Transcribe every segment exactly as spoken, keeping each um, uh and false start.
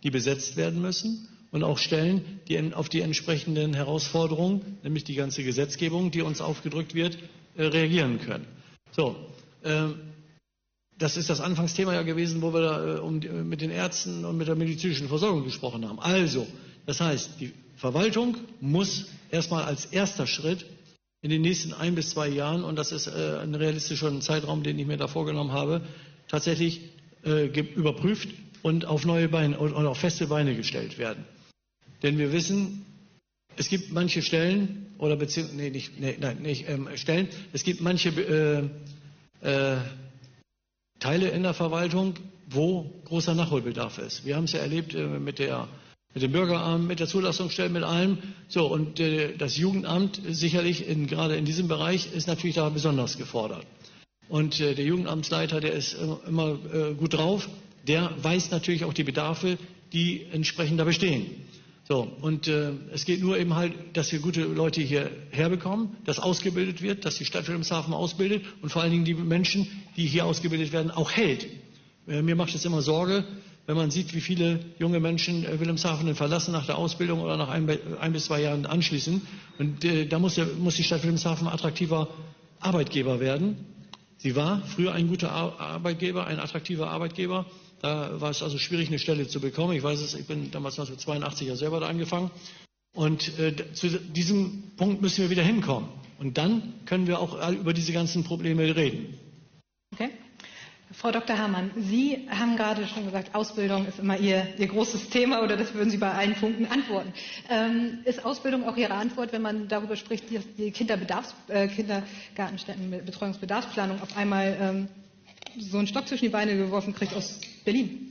die besetzt werden müssen, und auch Stellen, die auf die entsprechenden Herausforderungen, nämlich die ganze Gesetzgebung, die uns aufgedrückt wird, reagieren können. So, äh, das ist das Anfangsthema ja gewesen, wo wir da, äh, um, mit den Ärzten und mit der medizinischen Versorgung gesprochen haben. Also, das heißt, die Verwaltung muss erstmal als erster Schritt in den nächsten ein bis zwei Jahren, und das ist äh, ein realistischer Zeitraum, den ich mir da vorgenommen habe, tatsächlich äh, überprüft und auf neue Beine und auf feste Beine gestellt werden. Denn wir wissen, es gibt manche Stellen, oder beziehungsweise, nee, nicht, nee, nein, nicht ähm, Stellen, es gibt manche äh, äh, Teile in der Verwaltung, wo großer Nachholbedarf ist. Wir haben es ja erlebt äh, mit, der, mit dem Bürgeramt, mit der Zulassungsstelle, mit allem. So, und äh, das Jugendamt sicherlich in, gerade in diesem Bereich ist natürlich da besonders gefordert. Und äh, der Jugendamtsleiter, der ist äh, immer äh, gut drauf, der weiß natürlich auch die Bedarfe, die entsprechend da bestehen. So, und äh, es geht nur eben halt, dass wir gute Leute hier herbekommen, dass ausgebildet wird, dass die Stadt Wilhelmshaven ausbildet und vor allen Dingen die Menschen, die hier ausgebildet werden, auch hält. Äh, mir macht es immer Sorge, wenn man sieht, wie viele junge Menschen äh, Wilhelmshaven verlassen nach der Ausbildung oder nach ein, ein bis zwei Jahren anschließen. Und äh, da muss, der, muss die Stadt Wilhelmshaven attraktiver Arbeitgeber werden. Sie war früher ein guter Arbeitgeber, ein attraktiver Arbeitgeber. Da war es also schwierig, eine Stelle zu bekommen. Ich weiß es, ich bin damals neunzehnhundertzweiundachtzig ja selber da angefangen. Und äh, zu diesem Punkt müssen wir wieder hinkommen. Und dann können wir auch über diese ganzen Probleme reden. Okay. Frau Doktor Hamann, Sie haben gerade schon gesagt, Ausbildung ist immer Ihr, Ihr großes Thema, oder das würden Sie bei allen Punkten antworten. Ähm, ist Ausbildung auch Ihre Antwort, wenn man darüber spricht, dass die Kinderbedarfs, äh, Kindergartenstätten mit Betreuungsbedarfsplanung auf einmal ähm, so einen Stock zwischen die Beine geworfen kriegt aus Berlin?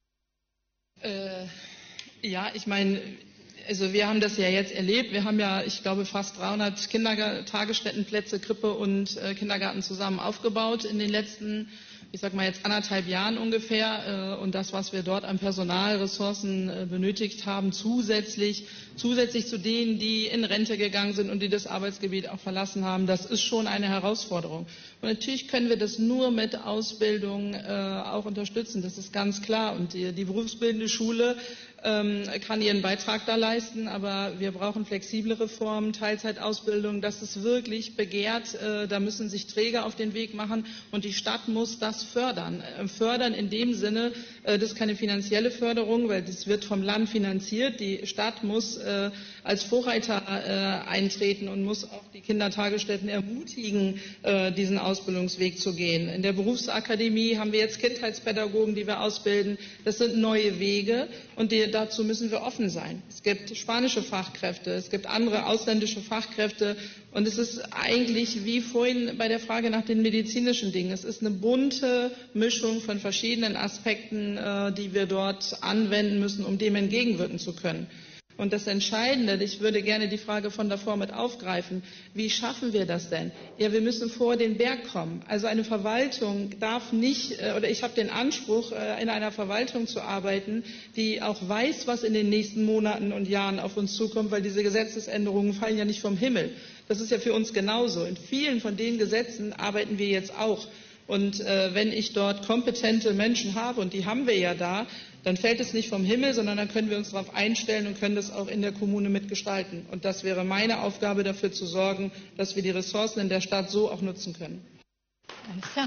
Äh, ja, ich meine, also wir haben das ja jetzt erlebt. Wir haben ja, ich glaube, fast dreihundert Kindertagesstättenplätze, Krippe und äh, Kindergarten zusammen aufgebaut in den letzten, ich sag mal jetzt anderthalb Jahren ungefähr. Äh, und das, was wir dort an Personalressourcen äh, benötigt haben, zusätzlich, zusätzlich zu denen, die in Rente gegangen sind und die das Arbeitsgebiet auch verlassen haben, das ist schon eine Herausforderung. Und natürlich können wir das nur mit Ausbildung äh, auch unterstützen, das ist ganz klar. Und die, die berufsbildende Schule ähm, kann ihren Beitrag da leisten, aber wir brauchen flexiblere Formen, Teilzeitausbildung, das ist wirklich begehrt. Äh, da müssen sich Träger auf den Weg machen und die Stadt muss das fördern. Äh, fördern in dem Sinne, äh, das ist keine finanzielle Förderung, weil das wird vom Land finanziert. Die Stadt muss äh, als Vorreiter äh, eintreten und muss auch die Kindertagesstätten ermutigen, äh, diesen Ausbildungsweg zu gehen. In der Berufsakademie haben wir jetzt Kindheitspädagogen, die wir ausbilden. Das sind neue Wege und die, dazu müssen wir offen sein. Es gibt spanische Fachkräfte, es gibt andere ausländische Fachkräfte und es ist eigentlich wie vorhin bei der Frage nach den medizinischen Dingen. Es ist eine bunte Mischung von verschiedenen Aspekten, äh, die wir dort anwenden müssen, um dem entgegenwirken zu können. Und das Entscheidende, ich würde gerne die Frage von davor mit aufgreifen, wie schaffen wir das denn? Ja, wir müssen vor den Berg kommen. Also eine Verwaltung darf nicht, oder ich habe den Anspruch, in einer Verwaltung zu arbeiten, die auch weiß, was in den nächsten Monaten und Jahren auf uns zukommt, weil diese Gesetzesänderungen fallen ja nicht vom Himmel. Das ist ja für uns genauso. In vielen von den Gesetzen arbeiten wir jetzt auch. Und äh, wenn ich dort kompetente Menschen habe, und die haben wir ja da, dann fällt es nicht vom Himmel, sondern dann können wir uns darauf einstellen und können das auch in der Kommune mitgestalten. Und das wäre meine Aufgabe, dafür zu sorgen, dass wir die Ressourcen in der Stadt so auch nutzen können. Alles klar.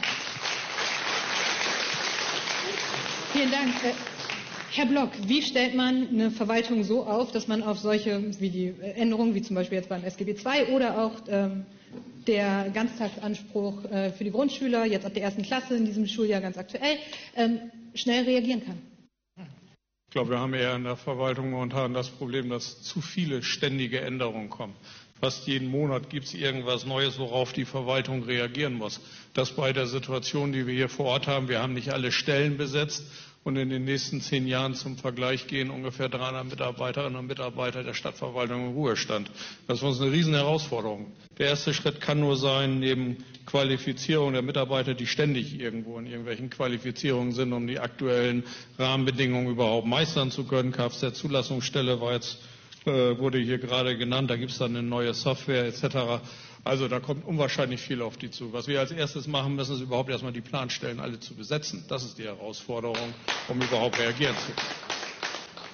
Vielen Dank. Herr Block, wie stellt man eine Verwaltung so auf, dass man auf solche wie die Änderungen, wie zum Beispiel jetzt beim S G B zwei oder auch ähm, der Ganztagsanspruch äh, für die Grundschüler, jetzt ab der ersten Klasse in diesem Schuljahr ganz aktuell, ähm, schnell reagieren kann? Ich glaube, wir haben eher in der Verwaltung momentan das Problem, dass zu viele ständige Änderungen kommen. Fast jeden Monat gibt es irgendwas Neues, worauf die Verwaltung reagieren muss. Das bei der Situation, die wir hier vor Ort haben. Wir haben nicht alle Stellen besetzt. Und in den nächsten zehn Jahren zum Vergleich gehen ungefähr dreihundert Mitarbeiterinnen und Mitarbeiter der Stadtverwaltung im Ruhestand. Das ist für uns eine riesen Herausforderung. Der erste Schritt kann nur sein, neben Qualifizierung der Mitarbeiter, die ständig irgendwo in irgendwelchen Qualifizierungen sind, um die aktuellen Rahmenbedingungen überhaupt meistern zu können. Kfz-Zulassungsstelle war jetzt, äh, wurde hier gerade genannt, da gibt es dann eine neue Software et cetera. Also da kommt unwahrscheinlich viel auf die zu. Was wir als erstes machen müssen, ist überhaupt erstmal die Planstellen alle zu besetzen. Das ist die Herausforderung, um überhaupt reagieren zu können.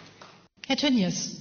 Herr Tönnies.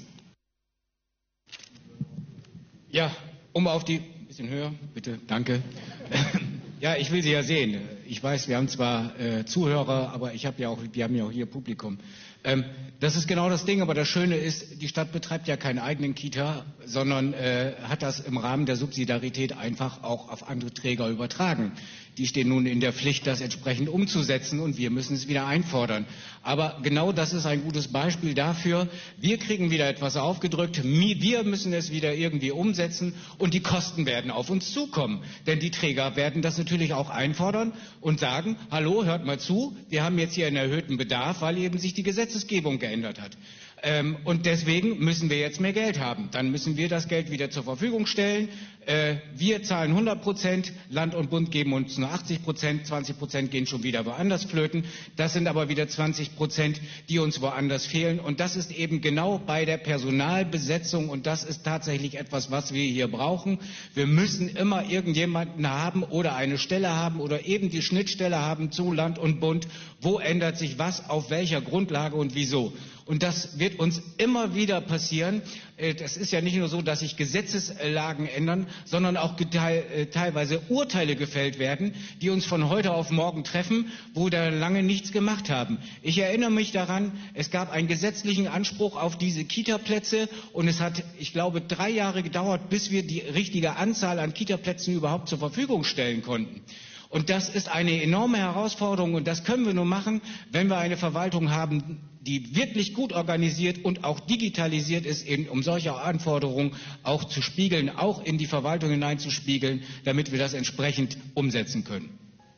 Ja, um auf die... Ein bisschen höher, bitte, danke. Ja, ich will Sie ja sehen. Ich weiß, wir haben zwar äh, Zuhörer, aber ich hab ja auch, wir haben ja auch hier Publikum. Ähm, das ist genau das Ding, aber das Schöne ist, die Stadt betreibt ja keinen eigenen Kita, sondern äh, hat das im Rahmen der Subsidiarität einfach auch auf andere Träger übertragen. Die stehen nun in der Pflicht, das entsprechend umzusetzen, und wir müssen es wieder einfordern. Aber genau das ist ein gutes Beispiel dafür. Wir kriegen wieder etwas aufgedrückt, wir müssen es wieder irgendwie umsetzen, und die Kosten werden auf uns zukommen. Denn die Träger werden das natürlich auch einfordern und sagen, hallo, hört mal zu, wir haben jetzt hier einen erhöhten Bedarf, weil eben sich die Gesetzesgebung geändert hat. Ähm, und deswegen müssen wir jetzt mehr Geld haben. Dann müssen wir das Geld wieder zur Verfügung stellen. Äh, wir zahlen hundert Prozent, Land und Bund geben uns nur achtzig Prozent, zwanzig Prozent gehen schon wieder woanders flöten. Das sind aber wieder zwanzig Prozent, die uns woanders fehlen. Und das ist eben genau bei der Personalbesetzung, und das ist tatsächlich etwas, was wir hier brauchen. Wir müssen immer irgendjemanden haben oder eine Stelle haben oder eben die Schnittstelle haben zu Land und Bund. Wo ändert sich was, auf welcher Grundlage und wieso? Und das wird uns immer wieder passieren. Das ist ja nicht nur so, dass sich Gesetzeslagen ändern, sondern auch teilweise Urteile gefällt werden, die uns von heute auf morgen treffen, wo wir lange nichts gemacht haben. Ich erinnere mich daran, es gab einen gesetzlichen Anspruch auf diese Kita-Plätze, und es hat, ich glaube, drei Jahre gedauert, bis wir die richtige Anzahl an Kita-Plätzen überhaupt zur Verfügung stellen konnten. Und das ist eine enorme Herausforderung, und das können wir nur machen, wenn wir eine Verwaltung haben, die wirklich gut organisiert und auch digitalisiert ist, eben, um solche Anforderungen auch zu spiegeln, auch in die Verwaltung hineinzuspiegeln, damit wir das entsprechend umsetzen können.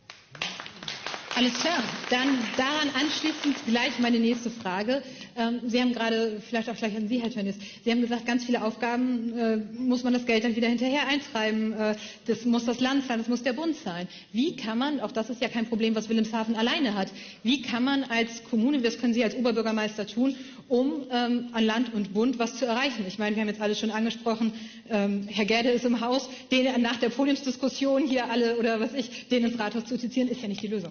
Alles klar. Dann daran anschließend gleich meine nächste Frage. Ähm, Sie haben gerade, vielleicht auch gleich an Sie, Herr Tönnies, Sie haben gesagt, ganz viele Aufgaben äh, muss man das Geld dann wieder hinterher eintreiben. Äh, das muss das Land zahlen, das muss der Bund zahlen. Wie kann man, auch das ist ja kein Problem, was Wilhelmshaven alleine hat, wie kann man als Kommune, das können Sie als Oberbürgermeister tun, um ähm, an Land und Bund was zu erreichen? Ich meine, wir haben jetzt alles schon angesprochen, ähm, Herr Gerde ist im Haus, den nach der Podiumsdiskussion hier alle, oder was ich, den ins Rathaus zu zitieren, ist ja nicht die Lösung.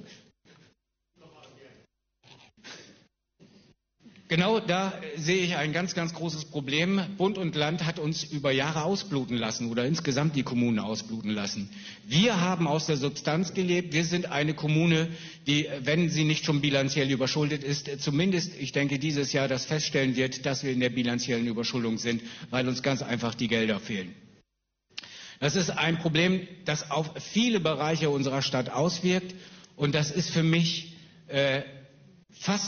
Genau da sehe ich ein ganz, ganz großes Problem. Bund und Land hat uns über Jahre ausbluten lassen oder insgesamt die Kommunen ausbluten lassen. Wir haben aus der Substanz gelebt. Wir sind eine Kommune, die, wenn sie nicht schon bilanziell überschuldet ist, zumindest, ich denke, dieses Jahr das feststellen wird, dass wir in der bilanziellen Überschuldung sind, weil uns ganz einfach die Gelder fehlen. Das ist ein Problem, das auf viele Bereiche unserer Stadt auswirkt, und das ist für mich äh, fast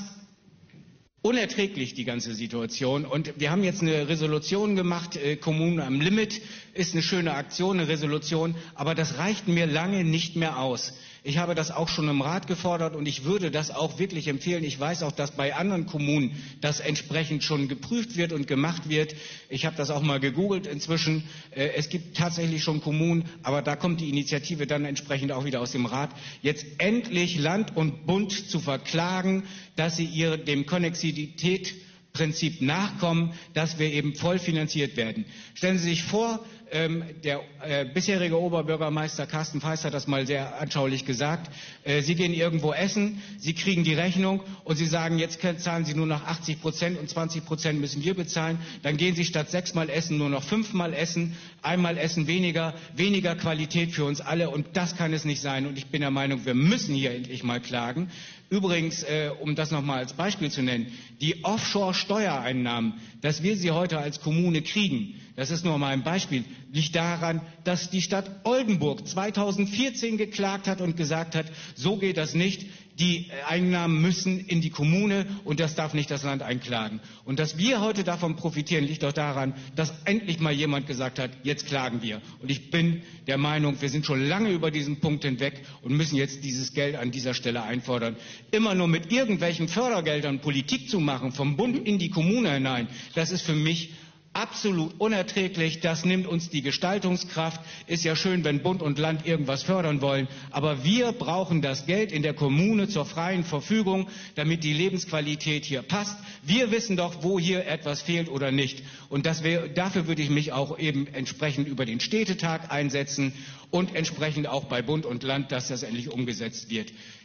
unerträglich, die ganze Situation. Und wir haben jetzt eine Resolution gemacht, äh, Kommunen am Limit ist eine schöne Aktion, eine Resolution, aber das reicht mir lange nicht mehr aus. Ich habe das auch schon im Rat gefordert, und ich würde das auch wirklich empfehlen. Ich weiß auch, dass bei anderen Kommunen das entsprechend schon geprüft wird und gemacht wird. Ich habe das auch mal gegoogelt inzwischen. Äh, es gibt tatsächlich schon Kommunen, aber da kommt die Initiative dann entsprechend auch wieder aus dem Rat, jetzt endlich Land und Bund zu verklagen, dass sie ihr dem Konnexivitätsprinzip nachkommen, dass wir eben voll finanziert werden. Stellen Sie sich vor, ähm, der äh, bisherige Oberbürgermeister Carsten Feist hat das mal sehr anschaulich gesagt. Äh, Sie gehen irgendwo essen, Sie kriegen die Rechnung und Sie sagen, jetzt zahlen Sie nur noch achtzig Prozent und zwanzig Prozent müssen wir bezahlen. Dann gehen Sie statt sechsmal essen nur noch fünfmal essen, einmal essen weniger, weniger Qualität für uns alle, und das kann es nicht sein. Und ich bin der Meinung, wir müssen hier endlich mal klagen. Übrigens, äh, um das nochmal als Beispiel zu nennen, die Offshore-Steuereinnahmen, dass wir sie heute als Kommune kriegen, das ist nur mal ein Beispiel, liegt daran, dass die Stadt Oldenburg zweitausendvierzehn geklagt hat und gesagt hat, so geht das nicht. Die Einnahmen müssen in die Kommune, und das darf nicht das Land einklagen. Und dass wir heute davon profitieren, liegt doch daran, dass endlich mal jemand gesagt hat, jetzt klagen wir. Und ich bin der Meinung, wir sind schon lange über diesen Punkt hinweg und müssen jetzt dieses Geld an dieser Stelle einfordern. Immer nur mit irgendwelchen Fördergeldern Politik zu machen, vom Bund in die Kommune hinein, das ist für mich absolut unerträglich. Das nimmt uns die Gestaltungskraft. Ist ja schön, wenn Bund und Land irgendwas fördern wollen, aber wir brauchen das Geld in der Kommune zur freien Verfügung, damit die Lebensqualität hier passt. Wir wissen doch, wo hier etwas fehlt oder nicht. Und das wär, dafür würde ich mich auch eben entsprechend über den Städtetag einsetzen und entsprechend auch bei Bund und Land, dass das endlich umgesetzt wird.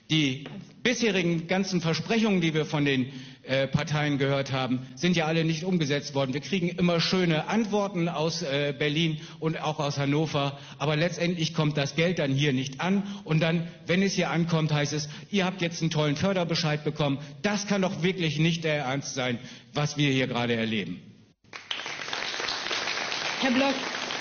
Die bisherigen ganzen Versprechungen, die wir von den äh, Parteien gehört haben, sind ja alle nicht umgesetzt worden. Wir kriegen immer schöne Antworten aus äh, Berlin und auch aus Hannover, aber letztendlich kommt das Geld dann hier nicht an und dann, wenn es hier ankommt, heißt es, ihr habt jetzt einen tollen Förderbescheid bekommen. Das kann doch wirklich nicht der Ernst sein, was wir hier gerade erleben. Herr Block,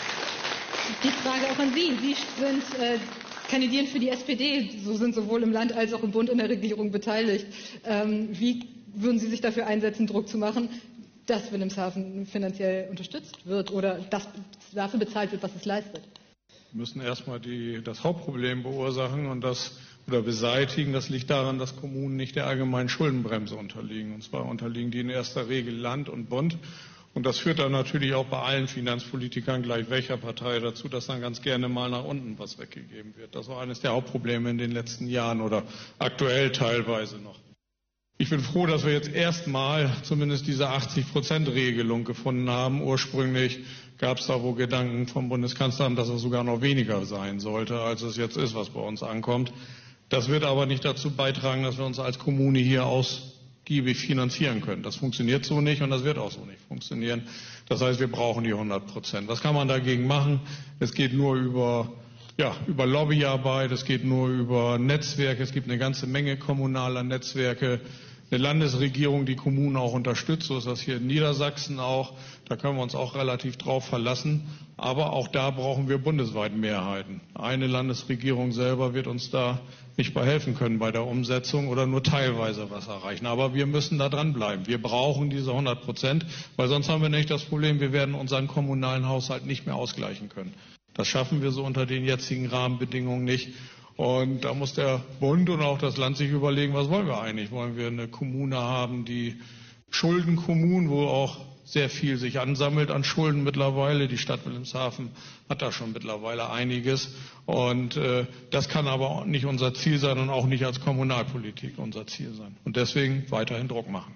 die Frage auch an Sie. Sie sind äh, kandidieren für die S P D, so sind sowohl im Land als auch im Bund in der Regierung beteiligt. Ähm, wie würden Sie sich dafür einsetzen, Druck zu machen, dass Wilhelmshaven finanziell unterstützt wird oder dass dafür bezahlt wird, was es leistet? Wir müssen erstmal die, das Hauptproblem beursachen und das oder beseitigen. Das liegt daran, dass Kommunen nicht der allgemeinen Schuldenbremse unterliegen. Und zwar unterliegen die in erster Regel Land und Bund. Und das führt dann natürlich auch bei allen Finanzpolitikern, gleich welcher Partei, dazu, dass dann ganz gerne mal nach unten was weggegeben wird. Das war eines der Hauptprobleme in den letzten Jahren oder aktuell teilweise noch. Ich bin froh, dass wir jetzt erstmal zumindest diese achtzig-Prozent-Regelung gefunden haben. Ursprünglich gab es da wohl Gedanken vom Bundeskanzleramt, dass es sogar noch weniger sein sollte, als es jetzt ist, was bei uns ankommt. Das wird aber nicht dazu beitragen, dass wir uns als Kommune hier aus finanzieren können. Das funktioniert so nicht und das wird auch so nicht funktionieren. Das heißt, wir brauchen die hundert Prozent. Was kann man dagegen machen? Es geht nur über, ja, über Lobbyarbeit, es geht nur über Netzwerke. Es gibt eine ganze Menge kommunaler Netzwerke. Eine Landesregierung, die Kommunen auch unterstützt, so ist das hier in Niedersachsen auch. Da können wir uns auch relativ drauf verlassen. Aber auch da brauchen wir bundesweit Mehrheiten. Eine Landesregierung selber wird uns da nicht bei helfen können bei der Umsetzung oder nur teilweise was erreichen. Aber wir müssen da dranbleiben. Wir brauchen diese hundert Prozent, weil sonst haben wir nicht das Problem, wir werden unseren kommunalen Haushalt nicht mehr ausgleichen können. Das schaffen wir so unter den jetzigen Rahmenbedingungen nicht. Und da muss der Bund und auch das Land sich überlegen, was wollen wir eigentlich? Wollen wir eine Kommune haben, die Schuldenkommunen, wo auch sehr viel sich ansammelt an Schulden mittlerweile. Die Stadt Wilhelmshaven hat da schon mittlerweile einiges. Und äh, das kann aber nicht unser Ziel sein und auch nicht als Kommunalpolitik unser Ziel sein. Und deswegen weiterhin Druck machen.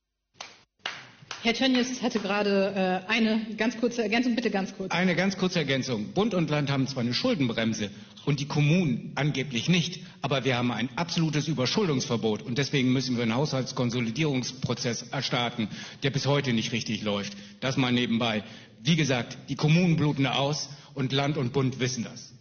Herr Tönjes hatte gerade äh, eine ganz kurze Ergänzung, bitte ganz kurz. Eine ganz kurze Ergänzung. Bund und Land haben zwar eine Schuldenbremse und die Kommunen angeblich nicht, aber wir haben ein absolutes Überschuldungsverbot und deswegen müssen wir einen Haushaltskonsolidierungsprozess starten, der bis heute nicht richtig läuft. Das mal nebenbei. Wie gesagt, die Kommunen bluten aus und Land und Bund wissen das.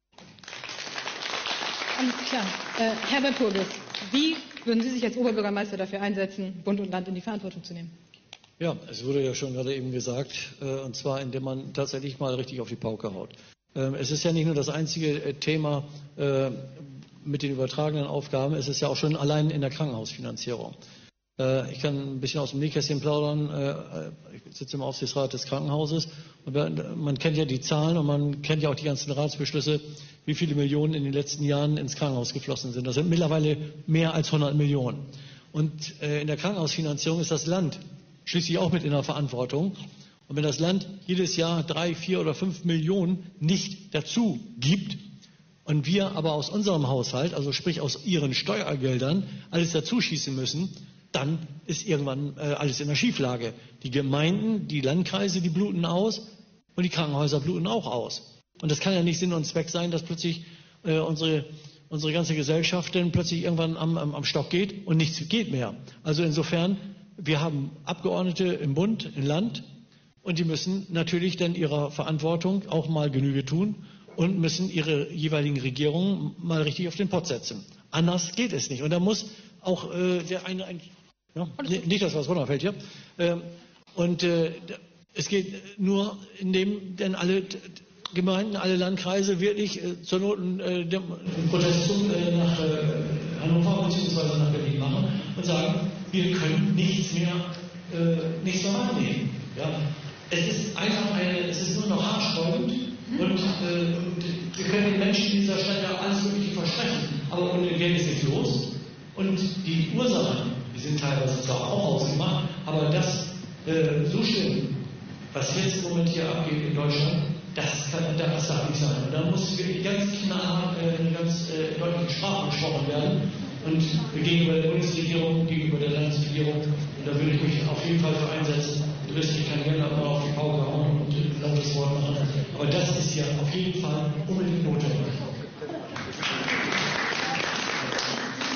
Alles klar. Äh, Herbert Purges, wie würden Sie sich als Oberbürgermeister dafür einsetzen, Bund und Land in die Verantwortung zu nehmen? Ja, es wurde ja schon gerade eben gesagt, äh, und zwar indem man tatsächlich mal richtig auf die Pauke haut. Ähm, es ist ja nicht nur das einzige äh, Thema äh, mit den übertragenen Aufgaben, es ist ja auch schon allein in der Krankenhausfinanzierung. Äh, ich kann ein bisschen aus dem Nähkästchen plaudern. Äh, ich sitze im Aufsichtsrat des Krankenhauses und man kennt ja die Zahlen und man kennt ja auch die ganzen Ratsbeschlüsse, wie viele Millionen in den letzten Jahren ins Krankenhaus geflossen sind. Das sind mittlerweile mehr als hundert Millionen. Und äh, in der Krankenhausfinanzierung ist das Land schließlich auch mit in der Verantwortung. Und wenn das Land jedes Jahr drei, vier oder fünf Millionen nicht dazu gibt und wir aber aus unserem Haushalt, also sprich aus ihren Steuergeldern, alles dazu schießen müssen, dann ist irgendwann äh, alles in der Schieflage. Die Gemeinden, die Landkreise, die bluten aus und die Krankenhäuser bluten auch aus. Und das kann ja nicht Sinn und Zweck sein, dass plötzlich äh, unsere, unsere ganze Gesellschaft dann plötzlich irgendwann am, am, am Stock geht und nichts geht mehr. Also insofern, wir haben Abgeordnete im Bund, im Land und die müssen natürlich dann ihrer Verantwortung auch mal Genüge tun und müssen ihre jeweiligen Regierungen mal richtig auf den Pott setzen. Anders geht es nicht. Und da muss auch äh, der eine, ein, ja, nicht, dass was runterfällt hier. Äh, und äh, es geht nur, indem denn alle Gemeinden, alle Landkreise wirklich äh, zur Not äh, den Protestzug äh, nach äh, Hannover bzw. nach Berlin machen und sagen, wir können nichts mehr, äh, nichts mehr annehmen. Ja? Es ist einfach eine, es ist nur noch haarsträubend und, äh, und wir können den Menschen in dieser Stadt ja alles Mögliche versprechen, aber ohne Geld ist nichts los. Und die Ursachen, die sind teilweise zwar auch ausgemacht, aber das äh, so schlimm, was jetzt im Moment hier abgeht in Deutschland, das, kann, das darf nicht sein. Und da muss wirklich ganz knallhart äh, eine ganz äh, deutliche Sprache gesprochen werden. Und gegenüber der Bundesregierung, gegenüber der Landesregierung, und da würde ich mich auf jeden Fall für einsetzen. Du wirst dich kein Geld aber auf die Pauke hauen und ein lautes Wort machen. Aber das ist ja auf jeden Fall unbedingt notwendig.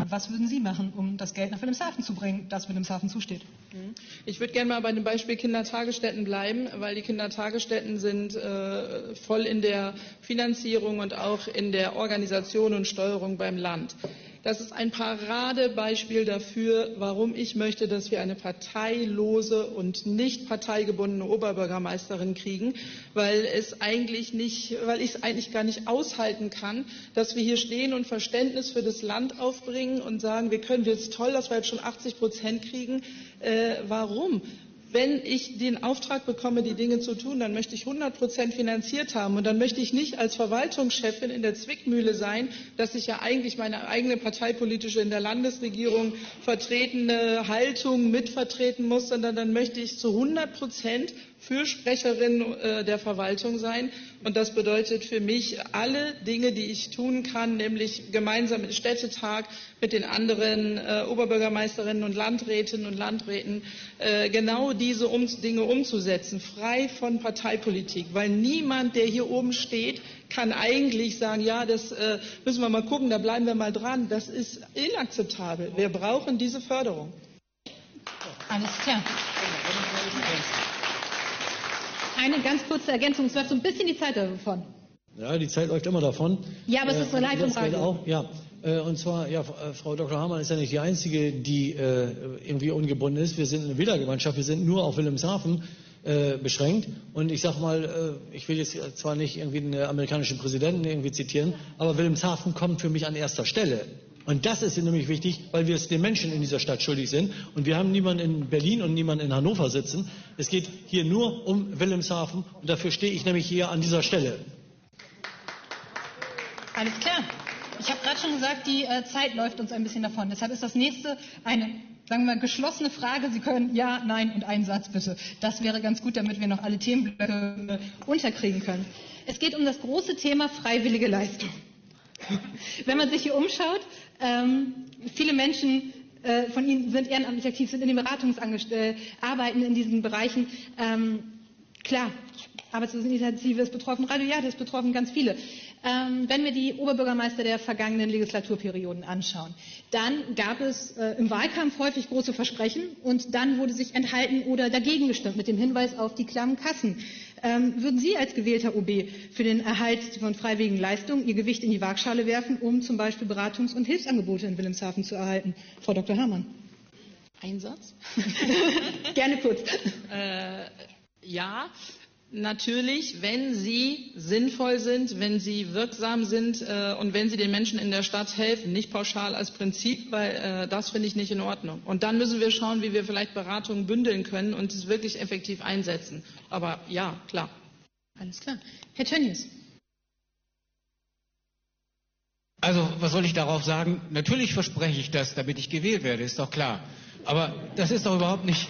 Was würden Sie machen, um das Geld nach Wilhelmshaven zu bringen, das Wilhelmshaven zusteht? Ich würde gerne mal bei dem Beispiel Kindertagesstätten bleiben, weil die Kindertagesstätten sind äh, voll in der Finanzierung und auch in der Organisation und Steuerung beim Land. Das ist ein Paradebeispiel dafür, warum ich möchte, dass wir eine parteilose und nicht parteigebundene Oberbürgermeisterin kriegen, weil es eigentlich nicht, weil ich es eigentlich gar nicht aushalten kann, dass wir hier stehen und Verständnis für das Land aufbringen und sagen, wir können jetzt toll, dass wir jetzt schon achtzig Prozent kriegen. Äh, warum? Wenn ich den Auftrag bekomme, die Dinge zu tun, dann möchte ich hundert Prozent finanziert haben. Und dann möchte ich nicht als Verwaltungschefin in der Zwickmühle sein, dass ich ja eigentlich meine eigene parteipolitische in der Landesregierung vertretene Haltung mitvertreten muss, sondern dann möchte ich zu hundert Prozent Fürsprecherin äh, der Verwaltung sein. Und das bedeutet für mich alle Dinge, die ich tun kann, nämlich gemeinsam im Städtetag mit den anderen äh, Oberbürgermeisterinnen und Landrätinnen und Landräten äh, genau diese um, Dinge umzusetzen, frei von Parteipolitik. Weil niemand, der hier oben steht, kann eigentlich sagen, ja, das äh, müssen wir mal gucken, da bleiben wir mal dran. Das ist inakzeptabel. Wir brauchen diese Förderung. Alles klar. Eine ganz kurze Ergänzung, es läuft so ein bisschen die Zeit davon. Ja, die Zeit läuft immer davon. Ja, aber es ist eine Leitung. Das geht auch, ja. Und zwar, ja, Frau Doktor Hamann ist ja nicht die Einzige, die äh, irgendwie ungebunden ist. Wir sind eine Wählergemeinschaft, wir sind nur auf Wilhelmshaven äh, beschränkt. Und ich sage mal, äh, ich will jetzt zwar nicht irgendwie den amerikanischen Präsidenten irgendwie zitieren, aber Wilhelmshaven kommt für mich an erster Stelle. Und das ist nämlich wichtig, weil wir es den Menschen in dieser Stadt schuldig sind. Und wir haben niemanden in Berlin und niemanden in Hannover sitzen. Es geht hier nur um Wilhelmshaven. Und dafür stehe ich nämlich hier an dieser Stelle. Alles klar. Ich habe gerade schon gesagt, die äh, Zeit läuft uns ein bisschen davon. Deshalb ist das nächste eine, sagen wir mal, geschlossene Frage. Sie können ja, nein und einen Satz bitte. Das wäre ganz gut, damit wir noch alle Themenblöcke äh, unterkriegen können. Es geht um das große Thema freiwillige Leistung. Wenn man sich hier umschaut, ähm, viele Menschen äh, von Ihnen sind ehrenamtlich aktiv, sind in den Beratungsarbeiten, äh, in diesen Bereichen. Ähm, klar, Arbeitsloseninitiative ist betroffen, Radio Jade ist betroffen, ganz viele. Ähm, wenn wir die Oberbürgermeister der vergangenen Legislaturperioden anschauen, dann gab es äh, im Wahlkampf häufig große Versprechen und dann wurde sich enthalten oder dagegen gestimmt mit dem Hinweis auf die klammen Kassen. Ähm, würden Sie als gewählter O B für den Erhalt von freiwilligen Leistungen Ihr Gewicht in die Waagschale werfen, um zum Beispiel Beratungs- und Hilfsangebote in Wilhelmshaven zu erhalten? Frau Doktor Hamann. Ein Satz? Gerne kurz. Äh, ja. Natürlich, wenn sie sinnvoll sind, wenn sie wirksam sind äh, und wenn sie den Menschen in der Stadt helfen, nicht pauschal als Prinzip, weil äh, das finde ich nicht in Ordnung. Und dann müssen wir schauen, wie wir vielleicht Beratungen bündeln können und es wirklich effektiv einsetzen. Aber ja, klar. Alles klar. Herr Tönnies. Also, was soll ich darauf sagen? Natürlich verspreche ich das, damit ich gewählt werde, ist doch klar. Aber das ist doch überhaupt nicht...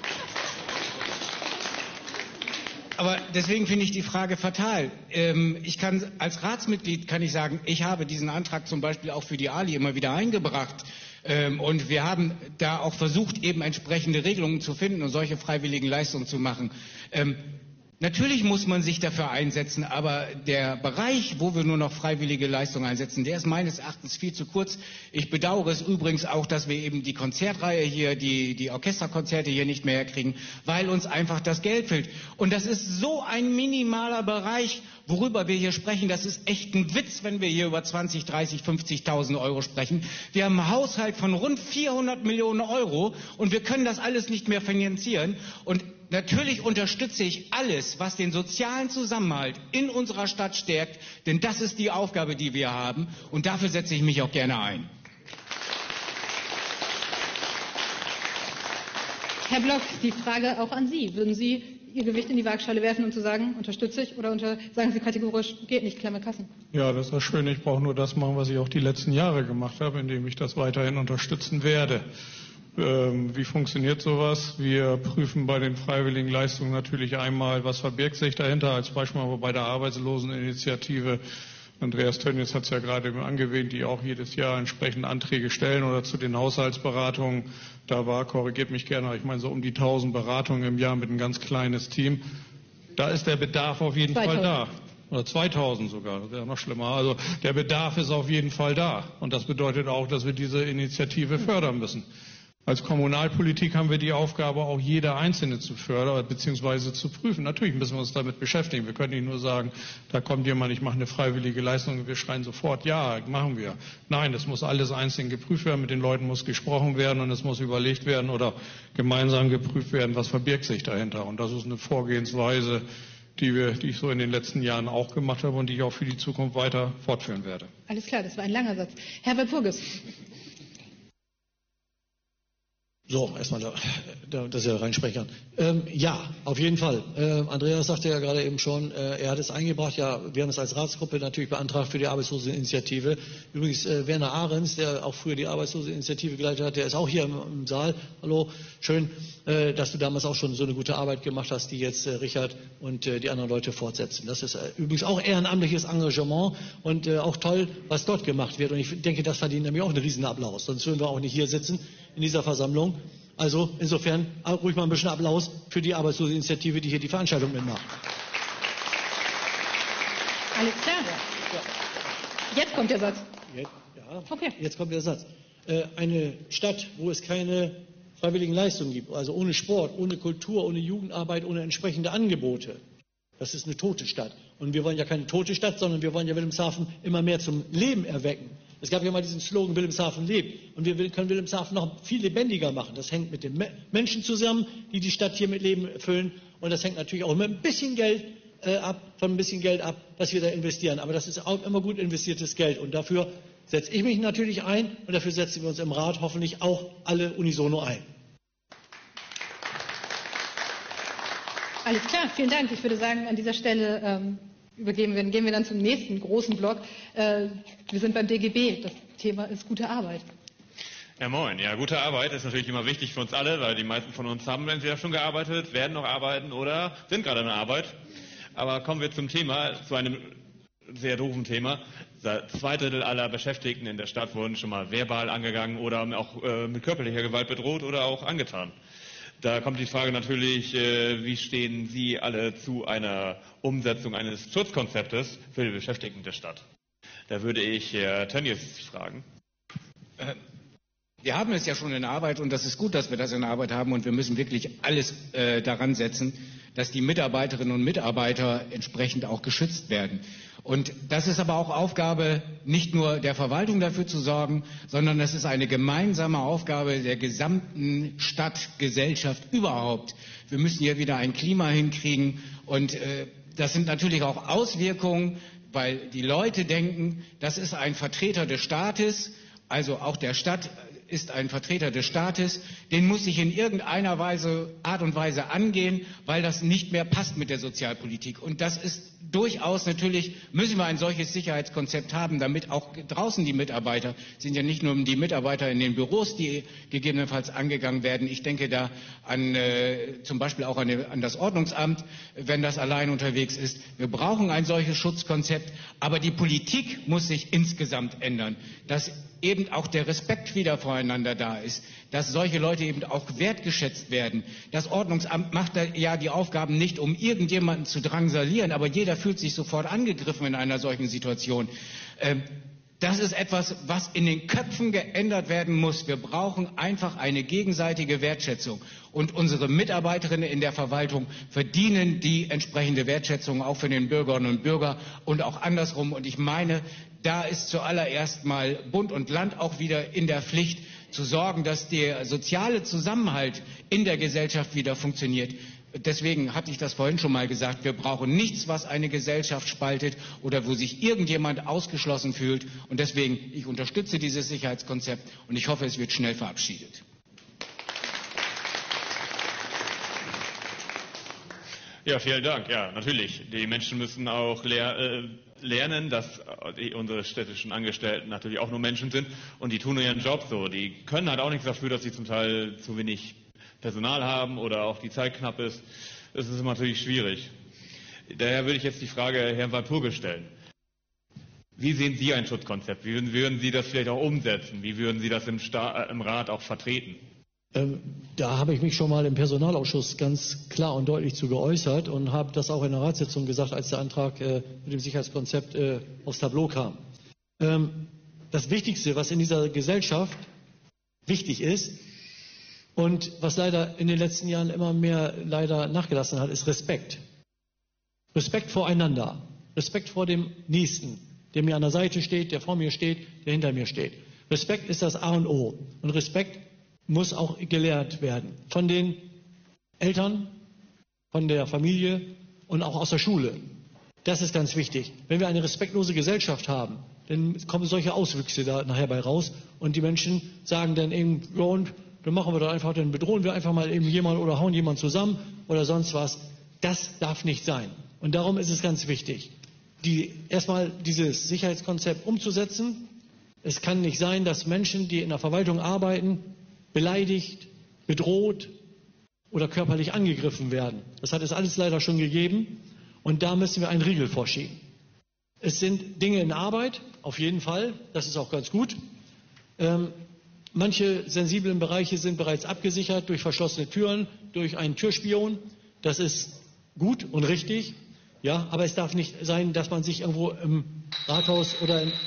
Aber deswegen finde ich die Frage fatal. Ähm, ich kann als Ratsmitglied kann ich sagen, ich habe diesen Antrag zum Beispiel auch für die A L I immer wieder eingebracht. Ähm, und wir haben da auch versucht, eben entsprechende Regelungen zu finden und solche freiwilligen Leistungen zu machen. Ähm, Natürlich muss man sich dafür einsetzen, aber der Bereich, wo wir nur noch freiwillige Leistungen einsetzen, der ist meines Erachtens viel zu kurz. Ich bedauere es übrigens auch, dass wir eben die Konzertreihe hier, die, die Orchesterkonzerte hier nicht mehr herkriegen, weil uns einfach das Geld fehlt. Und das ist so ein minimaler Bereich, worüber wir hier sprechen. Das ist echt ein Witz, wenn wir hier über zwanzig, dreißig, fünfzigtausend Euro sprechen. Wir haben einen Haushalt von rund vierhundert Millionen Euro und wir können das alles nicht mehr finanzieren. Und natürlich unterstütze ich alles, was den sozialen Zusammenhalt in unserer Stadt stärkt, denn das ist die Aufgabe, die wir haben, und dafür setze ich mich auch gerne ein. Herr Block, die Frage auch an Sie. Würden Sie Ihr Gewicht in die Waagschale werfen und zu sagen, unterstütze ich, oder unter, sagen Sie kategorisch, geht nicht, klamme Kassen? Ja, das ist schön. Ich brauche nur das machen, was ich auch die letzten Jahre gemacht habe, indem ich das weiterhin unterstützen werde. Wie funktioniert sowas? Wir prüfen bei den freiwilligen Leistungen natürlich einmal, was verbirgt sich dahinter. Als Beispiel aber bei der Arbeitsloseninitiative, Andreas Tönnies hat es ja gerade angewähnt, die auch jedes Jahr entsprechend Anträge stellen, oder zu den Haushaltsberatungen. Da war, korrigiert mich gerne, ich meine so um die tausend Beratungen im Jahr mit ein ganz kleines Team. Da ist der Bedarf auf jeden Fall da. oder zweitausend sogar, das wäre noch schlimmer. Also der Bedarf ist auf jeden Fall da und das bedeutet auch, dass wir diese Initiative fördern müssen. Als Kommunalpolitik haben wir die Aufgabe, auch jede Einzelne zu fördern bzw. zu prüfen. Natürlich müssen wir uns damit beschäftigen. Wir können nicht nur sagen, da kommt jemand, ich mache eine freiwillige Leistung und wir schreien sofort, ja, machen wir. Nein, es muss alles einzeln geprüft werden, mit den Leuten muss gesprochen werden und es muss überlegt werden oder gemeinsam geprüft werden, was verbirgt sich dahinter. Und das ist eine Vorgehensweise, die, wir, die ich so in den letzten Jahren auch gemacht habe und die ich auch für die Zukunft weiter fortführen werde. Alles klar, das war ein langer Satz. Herr Walpurgis. So, erstmal, da, da, dass er reinsprechen kann. Ähm, ja, auf jeden Fall. Äh, Andreas sagte ja gerade eben schon, äh, er hat es eingebracht. Ja, wir haben es als Ratsgruppe natürlich beantragt für die Arbeitsloseninitiative. Übrigens, äh, Werner Ahrens, der auch früher die Arbeitsloseninitiative geleitet hat, der ist auch hier im, im Saal. Hallo, schön, äh, dass du damals auch schon so eine gute Arbeit gemacht hast, die jetzt äh, Richard und äh, die anderen Leute fortsetzen. Das ist äh, übrigens auch ehrenamtliches Engagement und äh, auch toll, was dort gemacht wird. Und ich denke, das verdient nämlich auch einen riesen Applaus. Sonst würden wir auch nicht hier sitzen in dieser Versammlung. Also insofern ruhig mal ein bisschen Applaus für die Arbeitsloseninitiative, die hier die Veranstaltung mitmacht. Alles klar. Jetzt kommt der Satz. Jetzt, ja, okay. Jetzt kommt der Satz. Äh, eine Stadt, wo es keine freiwilligen Leistungen gibt, also ohne Sport, ohne Kultur, ohne Jugendarbeit, ohne entsprechende Angebote, das ist eine tote Stadt. Und wir wollen ja keine tote Stadt, sondern wir wollen ja Wilhelmshaven immer mehr zum Leben erwecken. Es gab ja mal diesen Slogan, Wilhelmshaven lebt. Und wir können Wilhelmshaven noch viel lebendiger machen. Das hängt mit den Menschen zusammen, die die Stadt hier mit Leben füllen. Und das hängt natürlich auch mit ein bisschen Geld äh, ab, von ein bisschen Geld ab, das wir da investieren. Aber das ist auch immer gut investiertes Geld. Und dafür setze ich mich natürlich ein. Und dafür setzen wir uns im Rat hoffentlich auch alle unisono ein. Alles klar, vielen Dank. Ich würde sagen, an dieser Stelle ähm, übergeben wir, gehen wir dann zum nächsten großen Block. Äh, wir sind beim D G B. Das Thema ist gute Arbeit. Ja, moin. Ja, gute Arbeit ist natürlich immer wichtig für uns alle, weil die meisten von uns haben entweder schon gearbeitet, werden noch arbeiten oder sind gerade in der Arbeit. Aber kommen wir zum Thema, zu einem sehr doofen Thema. Zwei Drittel aller Beschäftigten in der Stadt wurden schon mal verbal angegangen oder auch äh, mit körperlicher Gewalt bedroht oder auch angetan. Da kommt die Frage natürlich, äh, wie stehen Sie alle zu einer Umsetzung eines Schutzkonzeptes für die Beschäftigten der Stadt? Da würde ich Herr äh, Tönnies fragen. Äh, wir haben es ja schon in Arbeit und das ist gut, dass wir das in Arbeit haben und wir müssen wirklich alles äh, daran setzen, dass die Mitarbeiterinnen und Mitarbeiter entsprechend auch geschützt werden. Und das ist aber auch Aufgabe nicht nur der Verwaltung dafür zu sorgen, sondern es ist eine gemeinsame Aufgabe der gesamten Stadtgesellschaft überhaupt. Wir müssen hier wieder ein Klima hinkriegen und äh, das sind natürlich auch Auswirkungen, weil die Leute denken, das ist ein Vertreter des Staates, also auch der Stadt ist ein Vertreter des Staates, den muss ich in irgendeiner Weise, Art und Weise angehen, weil das nicht mehr passt mit der Sozialpolitik. Und das ist durchaus natürlich, müssen wir ein solches Sicherheitskonzept haben, damit auch draußen die Mitarbeiter, sind ja nicht nur die Mitarbeiter in den Büros, die gegebenenfalls angegangen werden. Ich denke da an äh, zum Beispiel auch an, an das Ordnungsamt, wenn das allein unterwegs ist. Wir brauchen ein solches Schutzkonzept, aber die Politik muss sich insgesamt ändern, dass eben auch der Respekt wieder voreinander da ist, dass solche Leute eben auch wertgeschätzt werden. Das Ordnungsamt macht ja die Aufgaben nicht, um irgendjemanden zu drangsalieren, aber jeder fühlt sich sofort angegriffen in einer solchen Situation. Das ist etwas, was in den Köpfen geändert werden muss. Wir brauchen einfach eine gegenseitige Wertschätzung. Und unsere Mitarbeiterinnen in der Verwaltung verdienen die entsprechende Wertschätzung auch für den Bürgerinnen und Bürger und auch andersrum. Und ich meine, da ist zuallererst mal Bund und Land auch wieder in der Pflicht, zu sorgen, dass der soziale Zusammenhalt in der Gesellschaft wieder funktioniert. Deswegen hatte ich das vorhin schon mal gesagt, wir brauchen nichts, was eine Gesellschaft spaltet oder wo sich irgendjemand ausgeschlossen fühlt. Und deswegen, ich unterstütze dieses Sicherheitskonzept und ich hoffe, es wird schnell verabschiedet. Ja, vielen Dank. Ja, natürlich. Die Menschen müssen auch lehr, äh, lernen, dass die, unsere städtischen Angestellten natürlich auch nur Menschen sind und die tun ihren Job so. Die können halt auch nichts dafür, dass sie zum Teil zu wenig Personal haben oder auch die Zeit knapp ist. Das ist natürlich schwierig. Daher würde ich jetzt die Frage Herrn Walpurgis stellen. Wie sehen Sie ein Schutzkonzept? Wie würden, würden Sie das vielleicht auch umsetzen? Wie würden Sie das im, Sta- äh, im Rat auch vertreten? Ähm, da habe ich mich schon mal im Personalausschuss ganz klar und deutlich zu geäußert und habe das auch in der Ratssitzung gesagt, als der Antrag äh, mit dem Sicherheitskonzept äh, aufs Tableau kam. Ähm, das Wichtigste, was in dieser Gesellschaft wichtig ist und was leider in den letzten Jahren immer mehr leider nachgelassen hat, ist Respekt. Respekt voreinander. Respekt vor dem Nächsten, der mir an der Seite steht, der vor mir steht, der hinter mir steht. Respekt ist das A und O. Und Respekt muss auch gelehrt werden. Von den Eltern, von der Familie und auch aus der Schule. Das ist ganz wichtig. Wenn wir eine respektlose Gesellschaft haben, dann kommen solche Auswüchse da nachher bei raus. Und die Menschen sagen dann eben, ja, und dann machen wir doch einfach, dann bedrohen wir einfach mal eben jemanden oder hauen jemanden zusammen oder sonst was. Das darf nicht sein. Und darum ist es ganz wichtig, die, erstmal dieses Sicherheitskonzept umzusetzen. Es kann nicht sein, dass Menschen, die in der Verwaltung arbeiten, beleidigt, bedroht oder körperlich angegriffen werden. Das hat es alles leider schon gegeben. Und da müssen wir einen Riegel vorschieben. Es sind Dinge in Arbeit, auf jeden Fall. Das ist auch ganz gut. Ähm, manche sensiblen Bereiche sind bereits abgesichert durch verschlossene Türen, durch einen Türspion. Das ist gut und richtig. Ja, aber es darf nicht sein, dass man sich irgendwo im Rathaus oder im,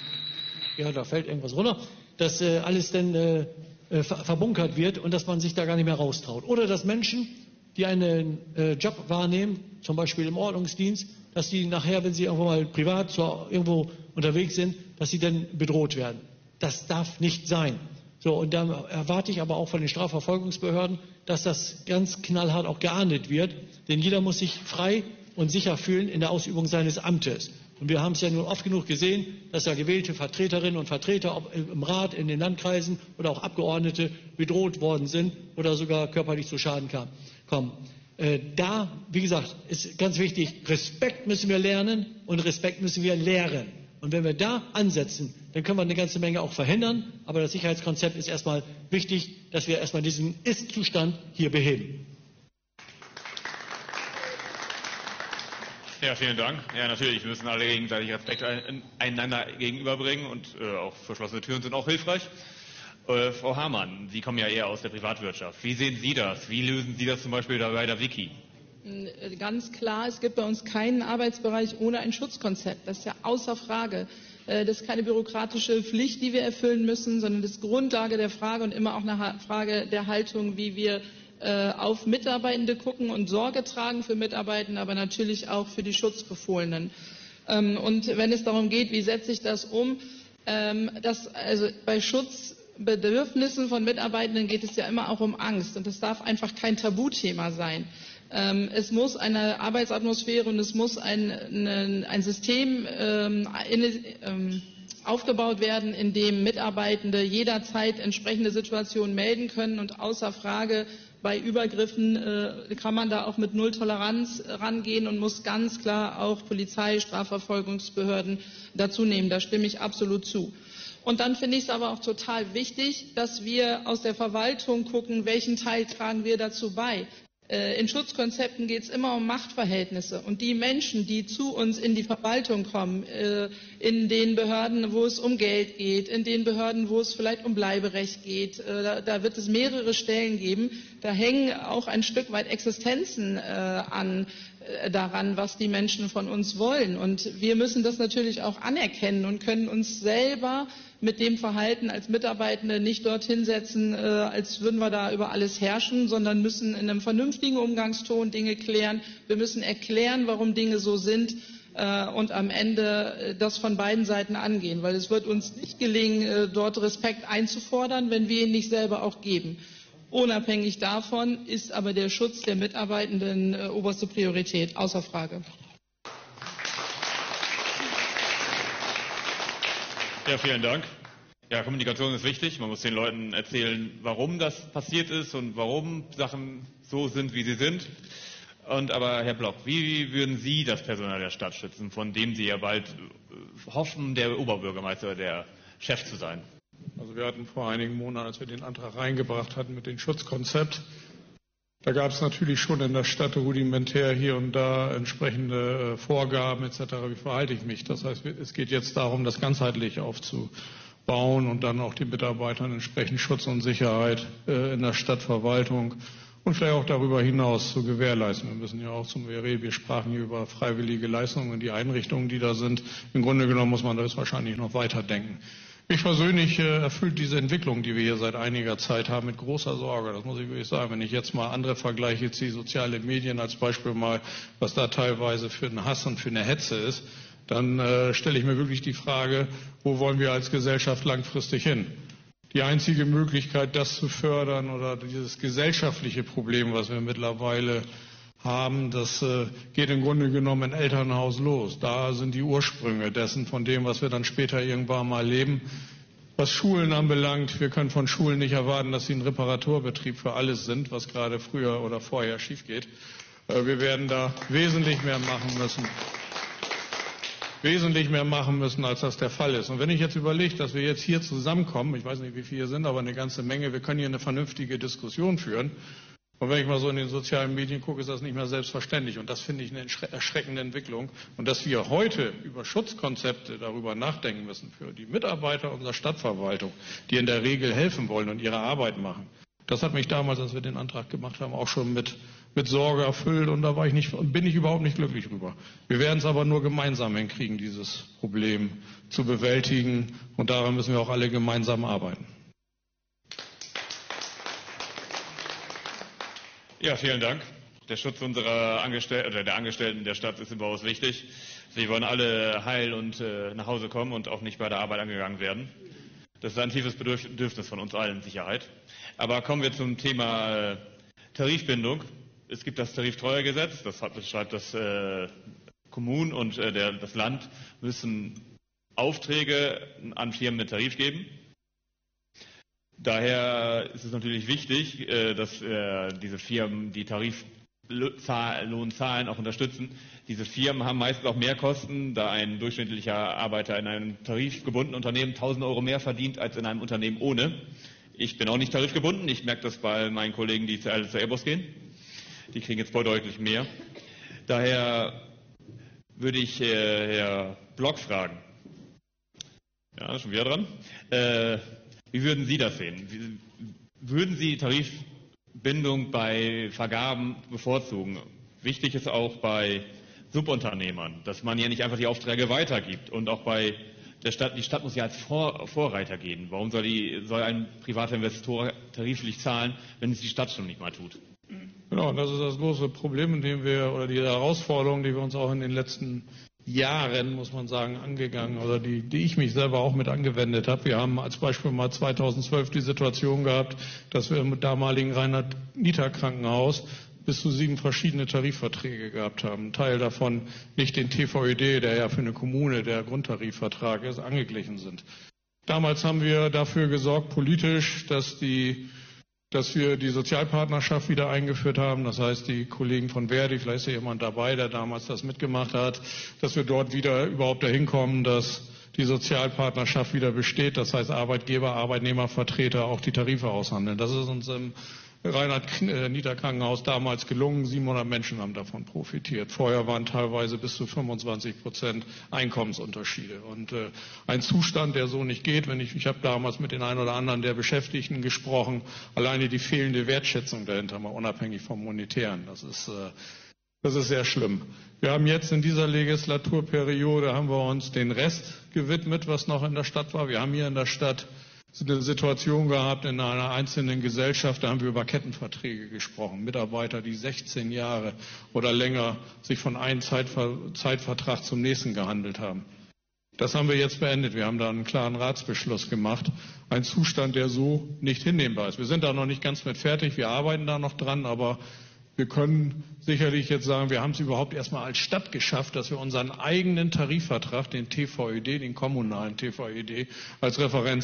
ja, da fällt irgendwas runter, dass äh, alles dann äh, äh, verbunkert wird und dass man sich da gar nicht mehr raustraut. Oder dass Menschen, die einen äh, Job wahrnehmen, zum Beispiel im Ordnungsdienst, dass die nachher, wenn sie irgendwo mal privat zu, irgendwo unterwegs sind, dass sie dann bedroht werden. Das darf nicht sein. So, und da erwarte ich aber auch von den Strafverfolgungsbehörden, dass das ganz knallhart auch geahndet wird, denn jeder muss sich frei und sicher fühlen in der Ausübung seines Amtes. Und wir haben es ja nun oft genug gesehen, dass ja gewählte Vertreterinnen und Vertreter ob im Rat, in den Landkreisen oder auch Abgeordnete bedroht worden sind oder sogar körperlich zu Schaden kam, kommen. Äh, da, wie gesagt, ist ganz wichtig, Respekt müssen wir lernen und Respekt müssen wir lehren. Und wenn wir da ansetzen, dann können wir eine ganze Menge auch verhindern. Aber das Sicherheitskonzept ist erstmal wichtig, dass wir erstmal diesen Ist-Zustand hier beheben. Ja, vielen Dank. Ja, natürlich, wir müssen alle gegenseitig Respekt einander gegenüberbringen und äh, auch verschlossene Türen sind auch hilfreich. Äh, Frau Hamann, Sie kommen ja eher aus der Privatwirtschaft. Wie sehen Sie das? Wie lösen Sie das zum Beispiel da bei der Wiki? Ganz klar, es gibt bei uns keinen Arbeitsbereich ohne ein Schutzkonzept. Das ist ja außer Frage. Das ist keine bürokratische Pflicht, die wir erfüllen müssen, sondern das ist Grundlage der Frage und immer auch eine Frage der Haltung, wie wir auf Mitarbeitende gucken und Sorge tragen für Mitarbeitende, aber natürlich auch für die Schutzbefohlenen. Und wenn es darum geht, wie setze ich das um, das, also bei Schutzbedürfnissen von Mitarbeitenden geht es ja immer auch um Angst und das darf einfach kein Tabuthema sein. Es muss eine Arbeitsatmosphäre und es muss ein, ein System ähm, in, ähm, aufgebaut werden, in dem Mitarbeitende jederzeit entsprechende Situationen melden können und außer Frage bei Übergriffen äh, kann man da auch mit Null Toleranz rangehen und muss ganz klar auch Polizei, Strafverfolgungsbehörden dazu nehmen. Da stimme ich absolut zu. Und dann finde ich es aber auch total wichtig, dass wir aus der Verwaltung gucken, welchen Teil tragen wir dazu bei. In Schutzkonzepten geht es immer um Machtverhältnisse und die Menschen, die zu uns in die Verwaltung kommen, in den Behörden, wo es um Geld geht, in den Behörden, wo es vielleicht um Bleiberecht geht, da, da wird es mehrere Stellen geben, da hängen auch ein Stück weit Existenzen an daran, was die Menschen von uns wollen. Und wir müssen das natürlich auch anerkennen und können uns selber mit dem Verhalten als Mitarbeitende nicht dorthin setzen, äh, als würden wir da über alles herrschen, sondern müssen in einem vernünftigen Umgangston Dinge klären. Wir müssen erklären, warum Dinge so sind äh, und am Ende äh, das von beiden Seiten angehen. Weil es wird uns nicht gelingen, äh, dort Respekt einzufordern, wenn wir ihn nicht selber auch geben. Unabhängig davon ist aber der Schutz der Mitarbeitenden äh, oberste Priorität, außer Frage. Ja, vielen Dank. Ja, Kommunikation ist wichtig. Man muss den Leuten erzählen, warum das passiert ist und warum Sachen so sind, wie sie sind. Und aber, Herr Block, wie würden Sie das Personal der Stadt schützen, von dem Sie ja bald hoffen, der Oberbürgermeister, der Chef zu sein? Also wir hatten vor einigen Monaten, als wir den Antrag reingebracht hatten mit dem Schutzkonzept, da gab es natürlich schon in der Stadt rudimentär hier und da entsprechende Vorgaben et cetera. Wie verhalte ich mich? Das heißt, es geht jetzt darum, das ganzheitlich aufzu, bauen und dann auch den Mitarbeitern entsprechend Schutz und Sicherheit äh, in der Stadtverwaltung und vielleicht auch darüber hinaus zu gewährleisten. Wir müssen ja auch zum W R E, wir sprachen hier über freiwillige Leistungen und die Einrichtungen, die da sind. Im Grunde genommen muss man das wahrscheinlich noch weiterdenken. Mich persönlich äh, erfüllt diese Entwicklung, die wir hier seit einiger Zeit haben, mit großer Sorge. Das muss ich wirklich sagen. Wenn ich jetzt mal andere Vergleiche ziehe, soziale Medien als Beispiel mal, was da teilweise für einen Hass und für eine Hetze ist, dann äh, stelle ich mir wirklich die Frage, wo wollen wir als Gesellschaft langfristig hin? Die einzige Möglichkeit, das zu fördern oder dieses gesellschaftliche Problem, was wir mittlerweile haben, das äh, geht im Grunde genommen im Elternhaus los. Da sind die Ursprünge dessen, von dem, was wir dann später irgendwann mal leben. Was Schulen anbelangt, wir können von Schulen nicht erwarten, dass sie ein Reparaturbetrieb für alles sind, was gerade früher oder vorher schief geht. Äh, wir werden da wesentlich mehr machen müssen. wesentlich mehr machen müssen, als das der Fall ist. Und wenn ich jetzt überlege, dass wir jetzt hier zusammenkommen, ich weiß nicht, wie viele hier sind, aber eine ganze Menge, wir können hier eine vernünftige Diskussion führen. Und wenn ich mal so in den sozialen Medien gucke, ist das nicht mehr selbstverständlich. Und das finde ich eine erschreckende Entwicklung. Und dass wir heute über Schutzkonzepte darüber nachdenken müssen für die Mitarbeiter unserer Stadtverwaltung, die in der Regel helfen wollen und ihre Arbeit machen. Das hat mich damals, als wir den Antrag gemacht haben, auch schon mit, mit Sorge erfüllt. Und da war ich nicht, bin ich überhaupt nicht glücklich drüber. Wir werden es aber nur gemeinsam hinkriegen, dieses Problem zu bewältigen. Und daran müssen wir auch alle gemeinsam arbeiten. Ja, vielen Dank. Der Schutz unserer Angestellten, oder der Angestellten der Stadt ist überaus wichtig. Sie wollen alle heil und äh, nach Hause kommen und auch nicht bei der Arbeit angegangen werden. Das ist ein tiefes Bedürfnis von uns allen, Sicherheit. Aber kommen wir zum Thema äh, Tarifbindung. Es gibt das Tariftreuegesetz, das hat, beschreibt, dass äh, Kommunen und äh, der, das Land müssen Aufträge an Firmen mit Tarif geben. Daher ist es natürlich wichtig, dass diese Firmen die Tariflohnzahlen auch unterstützen. Diese Firmen haben meistens auch Mehrkosten, da ein durchschnittlicher Arbeiter in einem tarifgebundenen Unternehmen tausend Euro mehr verdient als in einem Unternehmen ohne. Ich bin auch nicht tarifgebunden. Ich merke das bei meinen Kollegen, die alle zur Airbus gehen. Die kriegen jetzt voll deutlich mehr. Daher würde ich Herr Block fragen. Ja, schon wieder dran. Äh, Wie würden Sie das sehen? Würden Sie Tarifbindung bei Vergaben bevorzugen? Wichtig ist auch bei Subunternehmern, dass man ja nicht einfach die Aufträge weitergibt. Und auch bei der Stadt, die Stadt muss ja als Vor Vorreiter gehen. Warum soll, die, soll ein privater Investor tariflich zahlen, wenn es die Stadt schon nicht mal tut? Genau, das ist das große Problem, in dem wir, oder die Herausforderung, die wir uns auch in den letzten Jahren, muss man sagen, angegangen, oder die, die ich mich selber auch mit angewendet habe. Wir haben als Beispiel mal zweitausendzwölf die Situation gehabt, dass wir im damaligen Rheinland-Nieder-Krankenhaus bis zu sieben verschiedene Tarifverträge gehabt haben. Ein Teil davon nicht den T V E D, der ja für eine Kommune der Grundtarifvertrag ist, angeglichen sind. Damals haben wir dafür gesorgt, politisch, dass die dass wir die Sozialpartnerschaft wieder eingeführt haben. Das heißt, die Kollegen von Verdi, vielleicht ist ja jemand dabei, der damals das mitgemacht hat, dass wir dort wieder überhaupt dahin kommen, dass die Sozialpartnerschaft wieder besteht. Das heißt, Arbeitgeber, Arbeitnehmervertreter auch die Tarife aushandeln. Das ist uns im Rheinland-Nieder-Krankenhaus damals gelungen. siebenhundert Menschen haben davon profitiert. Vorher waren teilweise bis zu fünfundzwanzig Prozent Einkommensunterschiede. Und äh, ein Zustand, der so nicht geht, wenn ich, ich habe damals mit den einen oder anderen der Beschäftigten gesprochen, alleine die fehlende Wertschätzung dahinter, mal unabhängig vom Monetären. Das ist, äh, das ist sehr schlimm. Wir haben jetzt in dieser Legislaturperiode, haben wir uns den Rest gewidmet, was noch in der Stadt war. Wir haben hier in der Stadt eine Situation gehabt in einer einzelnen Gesellschaft, da haben wir über Kettenverträge gesprochen. Mitarbeiter, die sechzehn Jahre oder länger sich von einem Zeitver- Zeitvertrag zum nächsten gehandelt haben. Das haben wir jetzt beendet. Wir haben da einen klaren Ratsbeschluss gemacht. Ein Zustand, der so nicht hinnehmbar ist. Wir sind da noch nicht ganz mit fertig. Wir arbeiten da noch dran, aber wir können sicherlich jetzt sagen, wir haben es überhaupt erstmal als Stadt geschafft, dass wir unseren eigenen Tarifvertrag, den T V E D, den kommunalen T V E D, als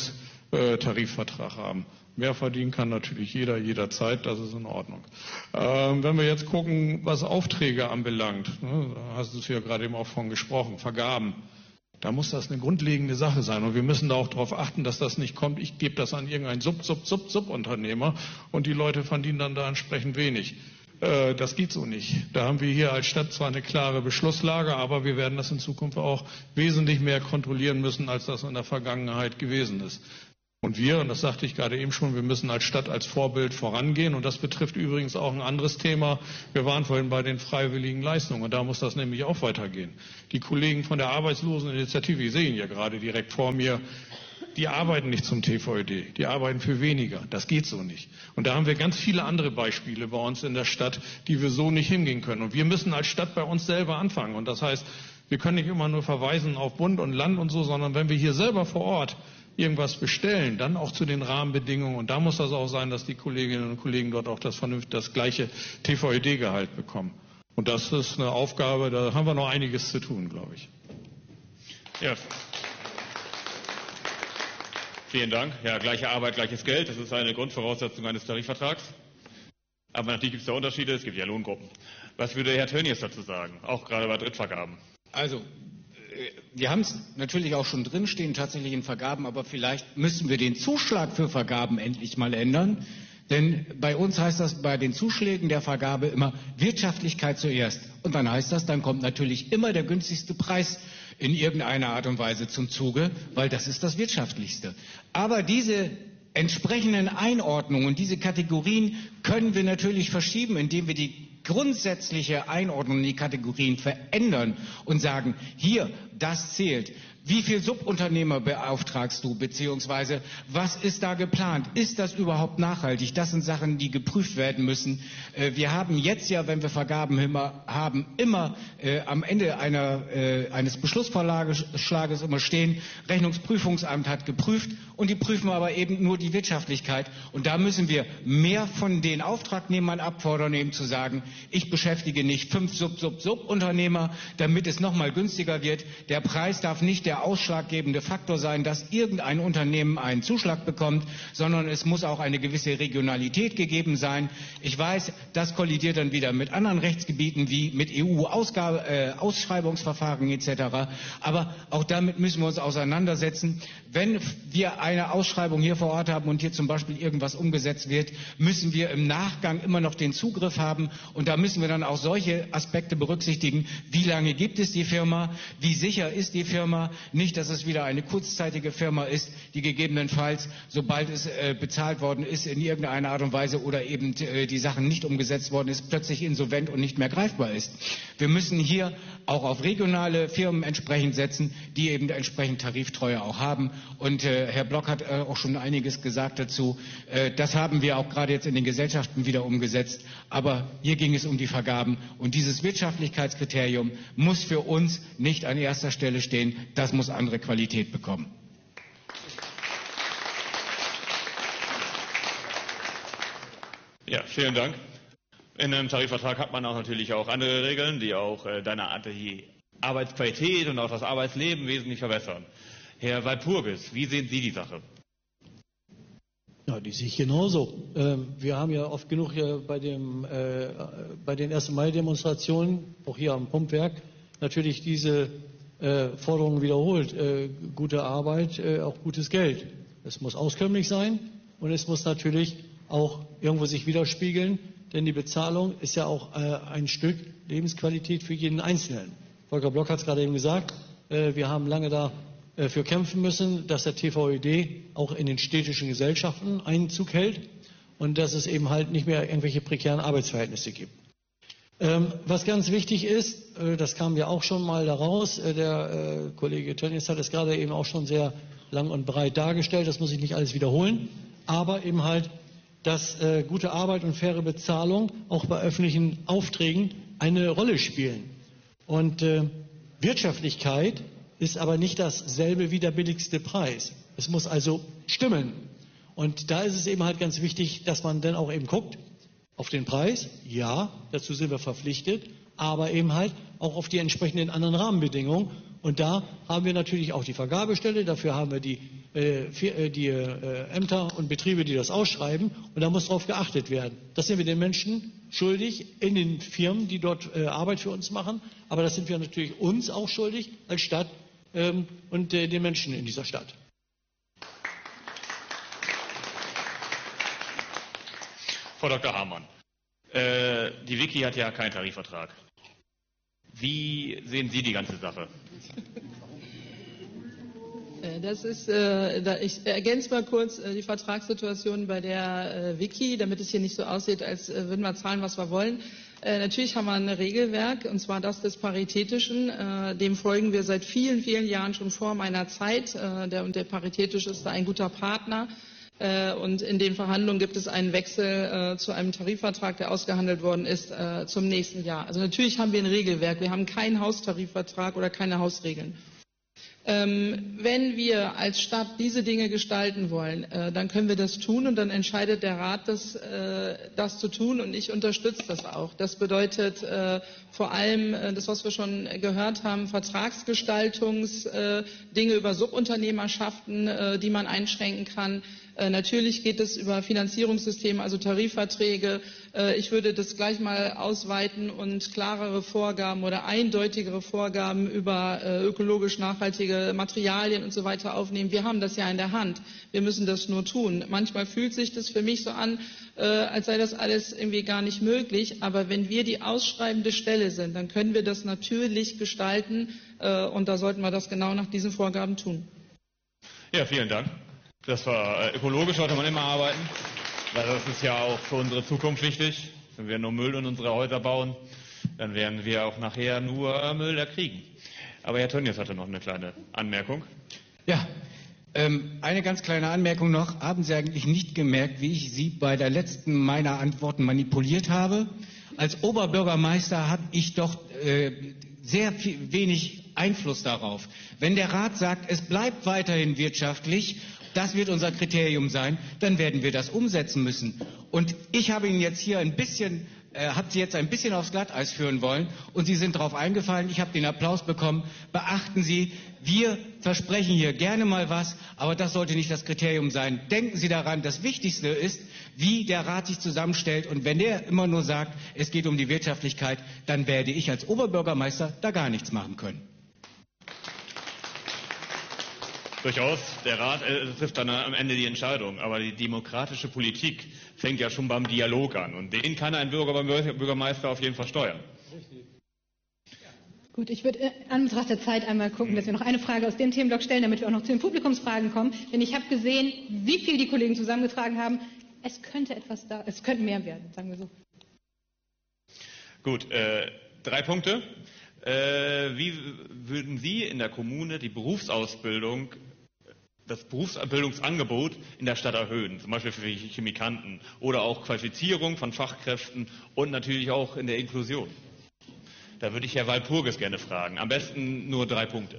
Referenztarifvertrag haben. Mehr verdienen kann natürlich jeder, jederzeit, das ist in Ordnung. Ähm, wenn wir jetzt gucken, was Aufträge anbelangt, ne, da hast du es ja gerade eben auch von gesprochen, Vergaben. Da muss das eine grundlegende Sache sein. Und wir müssen da auch darauf achten, dass das nicht kommt, ich gebe das an irgendeinen Sub, Sub, Sub, Subunternehmer und die Leute verdienen dann da entsprechend wenig. Äh, das geht so nicht. Da haben wir hier als Stadt zwar eine klare Beschlusslage, aber wir werden das in Zukunft auch wesentlich mehr kontrollieren müssen, als das in der Vergangenheit gewesen ist. Und wir, und das sagte ich gerade eben schon, wir müssen als Stadt als Vorbild vorangehen. Und das betrifft übrigens auch ein anderes Thema. Wir waren vorhin bei den freiwilligen Leistungen. Und da muss das nämlich auch weitergehen. Die Kollegen von der Arbeitsloseninitiative, ich sehe ihn ja gerade direkt vor mir, die arbeiten nicht zum T V E D. Die arbeiten für weniger. Das geht so nicht. Und da haben wir ganz viele andere Beispiele bei uns in der Stadt, die wir so nicht hingehen können. Und wir müssen als Stadt bei uns selber anfangen. Und das heißt, wir können nicht immer nur verweisen auf Bund und Land und so, sondern wenn wir hier selber vor Ort irgendwas bestellen, dann auch zu den Rahmenbedingungen. Und da muss das auch sein, dass die Kolleginnen und Kollegen dort auch das, das gleiche T V E D-Gehalt bekommen. Und das ist eine Aufgabe, da haben wir noch einiges zu tun, glaube ich. Ja. Vielen Dank. Ja, gleiche Arbeit, gleiches Geld, das ist eine Grundvoraussetzung eines Tarifvertrags. Aber natürlich gibt es da Unterschiede, es gibt ja Lohngruppen. Was würde Herr Tönnies dazu sagen, auch gerade bei Drittvergaben? Also, wir haben es natürlich auch schon drinstehen, tatsächlich in Vergaben, aber vielleicht müssen wir den Zuschlag für Vergaben endlich mal ändern. Denn bei uns heißt das bei den Zuschlägen der Vergabe immer Wirtschaftlichkeit zuerst. Und dann heißt das, dann kommt natürlich immer der günstigste Preis in irgendeiner Art und Weise zum Zuge, weil das ist das Wirtschaftlichste. Aber diese entsprechenden Einordnungen, diese Kategorien können wir natürlich verschieben, indem wir die grundsätzliche Einordnung in die Kategorien verändern und sagen, hier, das zählt. Wie viele Subunternehmer beauftragst du, beziehungsweise was ist da geplant? Ist das überhaupt nachhaltig? Das sind Sachen, die geprüft werden müssen. Wir haben jetzt ja, wenn wir Vergaben immer haben, immer äh, am Ende einer, äh, eines Beschlussvorschlages immer stehen, Rechnungsprüfungsamt hat geprüft und die prüfen aber eben nur die Wirtschaftlichkeit. Und da müssen wir mehr von den Auftragnehmern abfordern, eben zu sagen, ich beschäftige nicht fünf Sub-Sub-Subunternehmer, damit es nochmal günstiger wird. Der Preis darf nicht der ausschlaggebende Faktor sein, dass irgendein Unternehmen einen Zuschlag bekommt, sondern es muss auch eine gewisse Regionalität gegeben sein. Ich weiß, das kollidiert dann wieder mit anderen Rechtsgebieten wie mit E U-Ausschreibungsverfahren et cetera. Aber auch damit müssen wir uns auseinandersetzen. Wenn wir eine Ausschreibung hier vor Ort haben und hier zum Beispiel irgendwas umgesetzt wird, müssen wir im Nachgang immer noch den Zugriff haben. Und da müssen wir dann auch solche Aspekte berücksichtigen. Wie lange gibt es die Firma? Wie sicher ist die Firma? Nicht, dass es wieder eine kurzzeitige Firma ist, die gegebenenfalls, sobald es äh, bezahlt worden ist, in irgendeiner Art und Weise oder eben äh, die Sachen nicht umgesetzt worden ist, plötzlich insolvent und nicht mehr greifbar ist. Wir müssen hier auch auf regionale Firmen entsprechend setzen, die eben entsprechend Tariftreue auch haben. Und äh, Herr Block hat äh, auch schon einiges gesagt dazu. Äh, das haben wir auch gerade jetzt in den Gesellschaften wieder umgesetzt. Aber hier ging es um die Vergaben. Und dieses Wirtschaftlichkeitskriterium muss für uns nicht an erster Stelle stehen. Das muss andere Qualität bekommen. Ja, vielen Dank. In einem Tarifvertrag hat man auch natürlich auch andere Regeln, die auch äh, deine die Arbeitsqualität und auch das Arbeitsleben wesentlich verbessern. Herr Walpurgis, wie sehen Sie die Sache? Ja, die sehe ich genauso. Ähm, wir haben ja oft genug hier bei, dem, äh, bei den ersten Mai-Demonstrationen, auch hier am Pumpwerk, natürlich diese äh, Forderungen wiederholt. Äh, gute Arbeit, äh, auch gutes Geld. Es muss auskömmlich sein und es muss natürlich auch irgendwo sich widerspiegeln, denn die Bezahlung ist ja auch äh, ein Stück Lebensqualität für jeden Einzelnen. Volker Block hat es gerade eben gesagt, äh, wir haben lange dafür kämpfen müssen, dass der T V E D auch in den städtischen Gesellschaften Einzug hält und dass es eben halt nicht mehr irgendwelche prekären Arbeitsverhältnisse gibt. Ähm, was ganz wichtig ist, äh, das kam ja auch schon mal daraus, äh, der äh, Kollege Tönnies hat es gerade eben auch schon sehr lang und breit dargestellt, das muss ich nicht alles wiederholen, aber eben halt, dass äh, gute Arbeit und faire Bezahlung auch bei öffentlichen Aufträgen eine Rolle spielen. Und äh, Wirtschaftlichkeit ist aber nicht dasselbe wie der billigste Preis. Es muss also stimmen. Und da ist es eben halt ganz wichtig, dass man dann auch eben guckt auf den Preis. Ja, dazu sind wir verpflichtet, aber eben halt auch auf die entsprechenden anderen Rahmenbedingungen. Und da haben wir natürlich auch die Vergabestelle, dafür haben wir die, äh, die äh, Ämter und Betriebe, die das ausschreiben. Und da muss darauf geachtet werden. Das sind wir den Menschen schuldig in den Firmen, die dort äh, Arbeit für uns machen. Aber das sind wir natürlich uns auch schuldig als Stadt ähm, und äh, den Menschen in dieser Stadt. Frau Doktor Hamann, Äh, die Wiki hat ja keinen Tarifvertrag. Wie sehen Sie die ganze Sache? Das ist, äh, ich ergänze mal kurz äh, die Vertragssituation bei der äh, Wiki, damit es hier nicht so aussieht, als äh, würden wir zahlen, was wir wollen. Äh, natürlich haben wir ein Regelwerk, und zwar das des Paritätischen. Äh, dem folgen wir seit vielen, vielen Jahren schon vor meiner Zeit. Äh, der, und der Paritätische ist da ein guter Partner. Äh, und in den Verhandlungen gibt es einen Wechsel äh, zu einem Tarifvertrag, der ausgehandelt worden ist, äh, zum nächsten Jahr. Also natürlich haben wir ein Regelwerk. Wir haben keinen Haustarifvertrag oder keine Hausregeln. Ähm, wenn wir als Stadt diese Dinge gestalten wollen, äh, dann können wir das tun, und dann entscheidet der Rat, das, äh, das zu tun, und ich unterstütze das auch. Das bedeutet äh, vor allem äh, das, was wir schon gehört haben, Vertragsgestaltungsdinge äh, über Subunternehmerschaften, äh, die man einschränken kann. Äh, natürlich geht es über Finanzierungssysteme, also Tarifverträge. Äh, ich würde das gleich mal ausweiten und klarere Vorgaben oder eindeutigere Vorgaben über äh, ökologisch nachhaltige Materialien und so weiter aufnehmen. Wir haben das ja in der Hand. Wir müssen das nur tun. Manchmal fühlt sich das für mich so an, äh, als sei das alles irgendwie gar nicht möglich. Aber wenn wir die ausschreibende Stelle sind, dann können wir das natürlich gestalten. Äh, und da sollten wir das genau nach diesen Vorgaben tun. Ja, vielen Dank. Das war äh, ökologisch, sollte man immer arbeiten, weil das ist ja auch für unsere Zukunft wichtig. Wenn wir nur Müll in unsere Häuser bauen, dann werden wir auch nachher nur äh, Müll erkriegen. Aber Herr Tönnies hatte noch eine kleine Anmerkung. Ja, ähm, eine ganz kleine Anmerkung noch. Haben Sie eigentlich nicht gemerkt, wie ich Sie bei der letzten meiner Antworten manipuliert habe? Als Oberbürgermeister habe ich doch äh, sehr viel, wenig Einfluss darauf. Wenn der Rat sagt, es bleibt weiterhin wirtschaftlich, das wird unser Kriterium sein, dann werden wir das umsetzen müssen. Und ich habe Ihnen jetzt hier ein bisschen, äh, habe Sie jetzt ein bisschen aufs Glatteis führen wollen, und Sie sind darauf eingefallen. Ich habe den Applaus bekommen. Beachten Sie, wir versprechen hier gerne mal was, aber das sollte nicht das Kriterium sein. Denken Sie daran, das Wichtigste ist, wie der Rat sich zusammenstellt. Und wenn der immer nur sagt, es geht um die Wirtschaftlichkeit, dann werde ich als Oberbürgermeister da gar nichts machen können. Durchaus, der Rat äh, trifft dann am Ende die Entscheidung, aber die demokratische Politik fängt ja schon beim Dialog an, und den kann ein Bürger beim Bürgermeister auf jeden Fall steuern. Gut, ich würde in Anbetracht der Zeit einmal gucken, dass wir noch eine Frage aus dem Themenblock stellen, damit wir auch noch zu den Publikumsfragen kommen. Denn ich habe gesehen, wie viel die Kollegen zusammengetragen haben. Es könnte etwas da, es könnte mehr werden, sagen wir so. Gut, äh, drei Punkte. Äh, wie würden Sie in der Kommune die Berufsausbildung, das Berufsbildungsangebot in der Stadt erhöhen, zum Beispiel für Chemikanten oder auch Qualifizierung von Fachkräften und natürlich auch in der Inklusion? Da würde ich Herr Walpurgis gerne fragen. Am besten nur drei Punkte.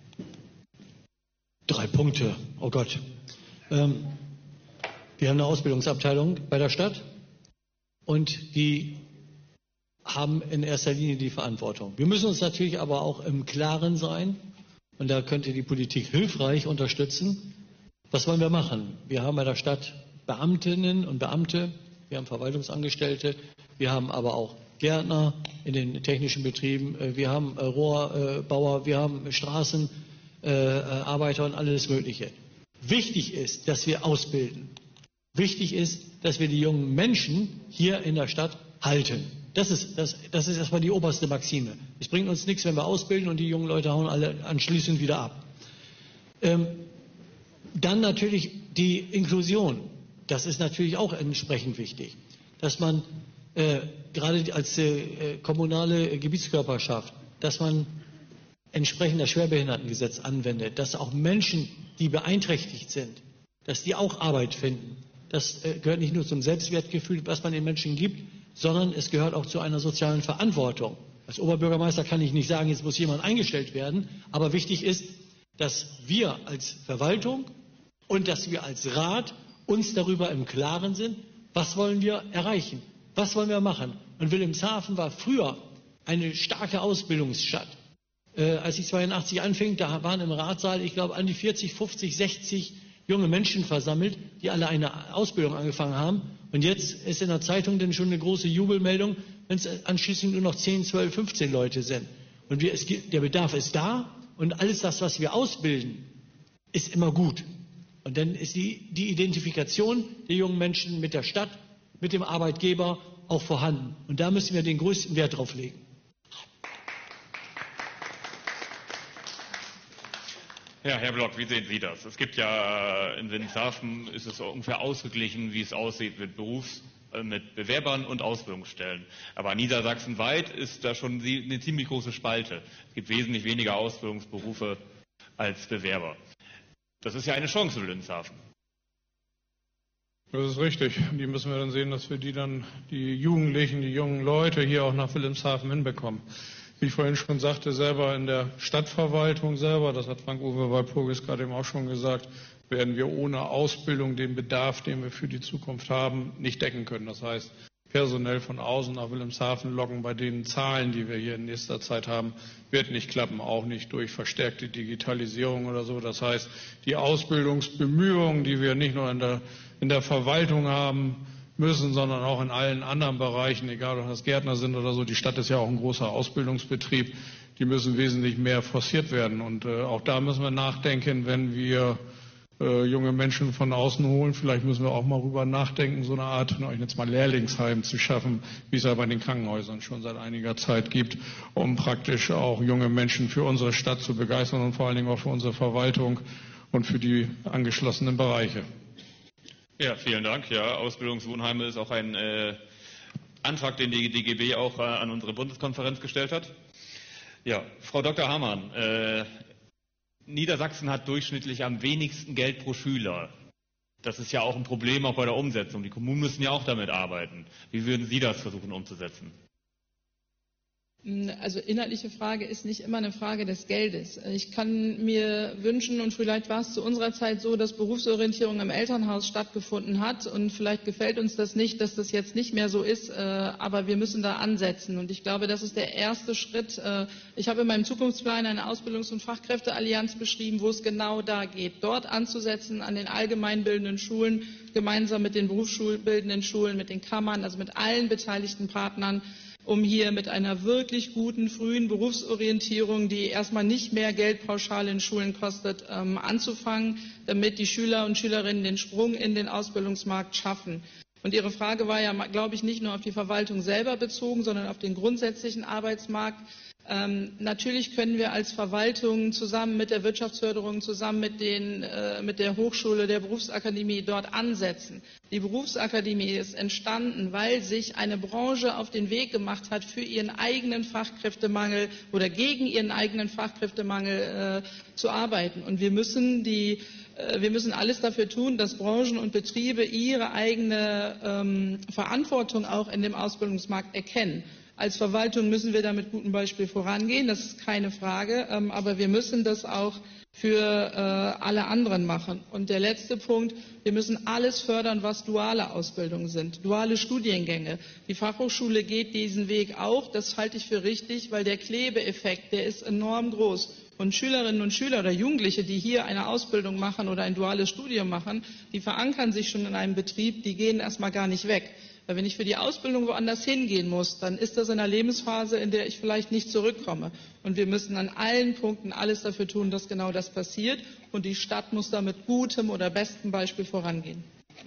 Drei Punkte, oh Gott. Ähm, wir haben eine Ausbildungsabteilung bei der Stadt, und die haben in erster Linie die Verantwortung. Wir müssen uns natürlich aber auch im Klaren sein, und da könnte die Politik hilfreich unterstützen. Was wollen wir machen? Wir haben bei der Stadt Beamtinnen und Beamte, wir haben Verwaltungsangestellte, wir haben aber auch Gärtner in den technischen Betrieben, wir haben Rohrbauer, wir haben Straßenarbeiter und alles Mögliche. Wichtig ist, dass wir ausbilden. Wichtig ist, dass wir die jungen Menschen hier in der Stadt halten. Das ist, das, das ist erstmal die oberste Maxime. Es bringt uns nichts, wenn wir ausbilden und die jungen Leute hauen alle anschließend wieder ab. Ähm, dann natürlich die Inklusion. Das ist natürlich auch entsprechend wichtig, dass man äh, gerade als äh, kommunale Gebietskörperschaft, dass man entsprechend das Schwerbehindertengesetz anwendet, dass auch Menschen, die beeinträchtigt sind, dass die auch Arbeit finden. Das äh, gehört nicht nur zum Selbstwertgefühl, was man den Menschen gibt, sondern es gehört auch zu einer sozialen Verantwortung. Als Oberbürgermeister kann ich nicht sagen, jetzt muss jemand eingestellt werden, aber wichtig ist, dass wir als Verwaltung und dass wir als Rat uns darüber im Klaren sind, was wollen wir erreichen, was wollen wir machen. Und Wilhelmshaven war früher eine starke Ausbildungsstadt. Äh, als ich zweiundachtzig anfing, da waren im Ratssaal, ich glaube, an die vierzig, fünfzig, sechzig junge Menschen versammelt, die alle eine Ausbildung angefangen haben. Und jetzt ist in der Zeitung denn schon eine große Jubelmeldung, wenn es anschließend nur noch zehn, zwölf, fünfzehn Leute sind. Und wir, es gibt, der Bedarf ist da, und alles das, was wir ausbilden, ist immer gut. Und dann ist die, die Identifikation der jungen Menschen mit der Stadt, mit dem Arbeitgeber auch vorhanden. Und da müssen wir den größten Wert drauf legen. Ja, Herr Block, wie sehen Sie das? Es gibt ja in Wilhelmshaven, ist es ungefähr ausgeglichen, wie es aussieht mit Berufs-, mit Bewerbern und Ausbildungsstellen. Aber niedersachsenweit ist da schon eine ziemlich große Spalte. Es gibt wesentlich weniger Ausbildungsberufe als Bewerber. Das ist ja eine Chance für Wilhelmshaven. Das ist richtig. Die müssen wir dann sehen, dass wir die dann, die Jugendlichen, die jungen Leute hier auch nach Wilhelmshaven hinbekommen. Wie ich vorhin schon sagte, selber in der Stadtverwaltung selber, das hat Frank-Uwe Walpurgis gerade eben auch schon gesagt, werden wir ohne Ausbildung den Bedarf, den wir für die Zukunft haben, nicht decken können. Das heißt, personell von außen nach Wilhelmshaven locken bei den Zahlen, die wir hier in nächster Zeit haben, wird nicht klappen, auch nicht durch verstärkte Digitalisierung oder so. Das heißt, die Ausbildungsbemühungen, die wir nicht nur in der, in der Verwaltung haben müssen, sondern auch in allen anderen Bereichen, egal ob das Gärtner sind oder so, die Stadt ist ja auch ein großer Ausbildungsbetrieb, die müssen wesentlich mehr forciert werden. Und äh, auch da müssen wir nachdenken, wenn wir äh, junge Menschen von außen holen. Vielleicht müssen wir auch mal rüber nachdenken, so eine Art, ich nenne jetzt mal Lehrlingsheim zu schaffen, wie es ja bei den Krankenhäusern schon seit einiger Zeit gibt, um praktisch auch junge Menschen für unsere Stadt zu begeistern und vor allen Dingen auch für unsere Verwaltung und für die angeschlossenen Bereiche. Ja, vielen Dank. Ja, Ausbildungswohnheime ist auch ein äh, Antrag, den die D G B auch äh, an unsere Bundeskonferenz gestellt hat. Ja, Frau Doktor Hamann, äh, Niedersachsen hat durchschnittlich am wenigsten Geld pro Schüler. Das ist ja auch ein Problem auch bei der Umsetzung. Die Kommunen müssen ja auch damit arbeiten. Wie würden Sie das versuchen umzusetzen? Also inhaltliche Frage ist nicht immer eine Frage des Geldes. Ich kann mir wünschen, und vielleicht war es zu unserer Zeit so, dass Berufsorientierung im Elternhaus stattgefunden hat, und vielleicht gefällt uns das nicht, dass das jetzt nicht mehr so ist, aber wir müssen da ansetzen, und ich glaube, das ist der erste Schritt. Ich habe in meinem Zukunftsplan eine Ausbildungs- und Fachkräfteallianz beschrieben, wo es genau da geht, dort anzusetzen an den allgemeinbildenden Schulen, gemeinsam mit den berufsschulbildenden Schulen, mit den Kammern, also mit allen beteiligten Partnern, um hier mit einer wirklich guten, frühen Berufsorientierung, die erstmal nicht mehr Geld pauschal in Schulen kostet, ähm, anzufangen, damit die Schüler und Schülerinnen den Sprung in den Ausbildungsmarkt schaffen. Und Ihre Frage war ja, glaube ich, nicht nur auf die Verwaltung selber bezogen, sondern auf den grundsätzlichen Arbeitsmarkt. Ähm, natürlich können wir als Verwaltung zusammen mit der Wirtschaftsförderung, zusammen mit, den, äh, mit der Hochschule, der Berufsakademie dort ansetzen. Die Berufsakademie ist entstanden, weil sich eine Branche auf den Weg gemacht hat, für ihren eigenen Fachkräftemangel oder gegen ihren eigenen Fachkräftemangel äh, zu arbeiten. Und wir müssen die äh, wir müssen alles dafür tun, dass Branchen und Betriebe ihre eigene ähm, Verantwortung auch in dem Ausbildungsmarkt erkennen. Als Verwaltung müssen wir da mit gutem Beispiel vorangehen, das ist keine Frage, ähm, aber wir müssen das auch für äh, alle anderen machen. Und der letzte Punkt, wir müssen alles fördern, was duale Ausbildungen sind, duale Studiengänge. Die Fachhochschule geht diesen Weg auch, das halte ich für richtig, weil der Klebeeffekt, der ist enorm groß. Und Schülerinnen und Schüler oder Jugendliche, die hier eine Ausbildung machen oder ein duales Studium machen, die verankern sich schon in einem Betrieb, die gehen erstmal gar nicht weg. Weil wenn ich für die Ausbildung woanders hingehen muss, dann ist das in einer Lebensphase, in der ich vielleicht nicht zurückkomme. Und wir müssen an allen Punkten alles dafür tun, dass genau das passiert. Und die Stadt muss da mit gutem oder bestem Beispiel vorangehen.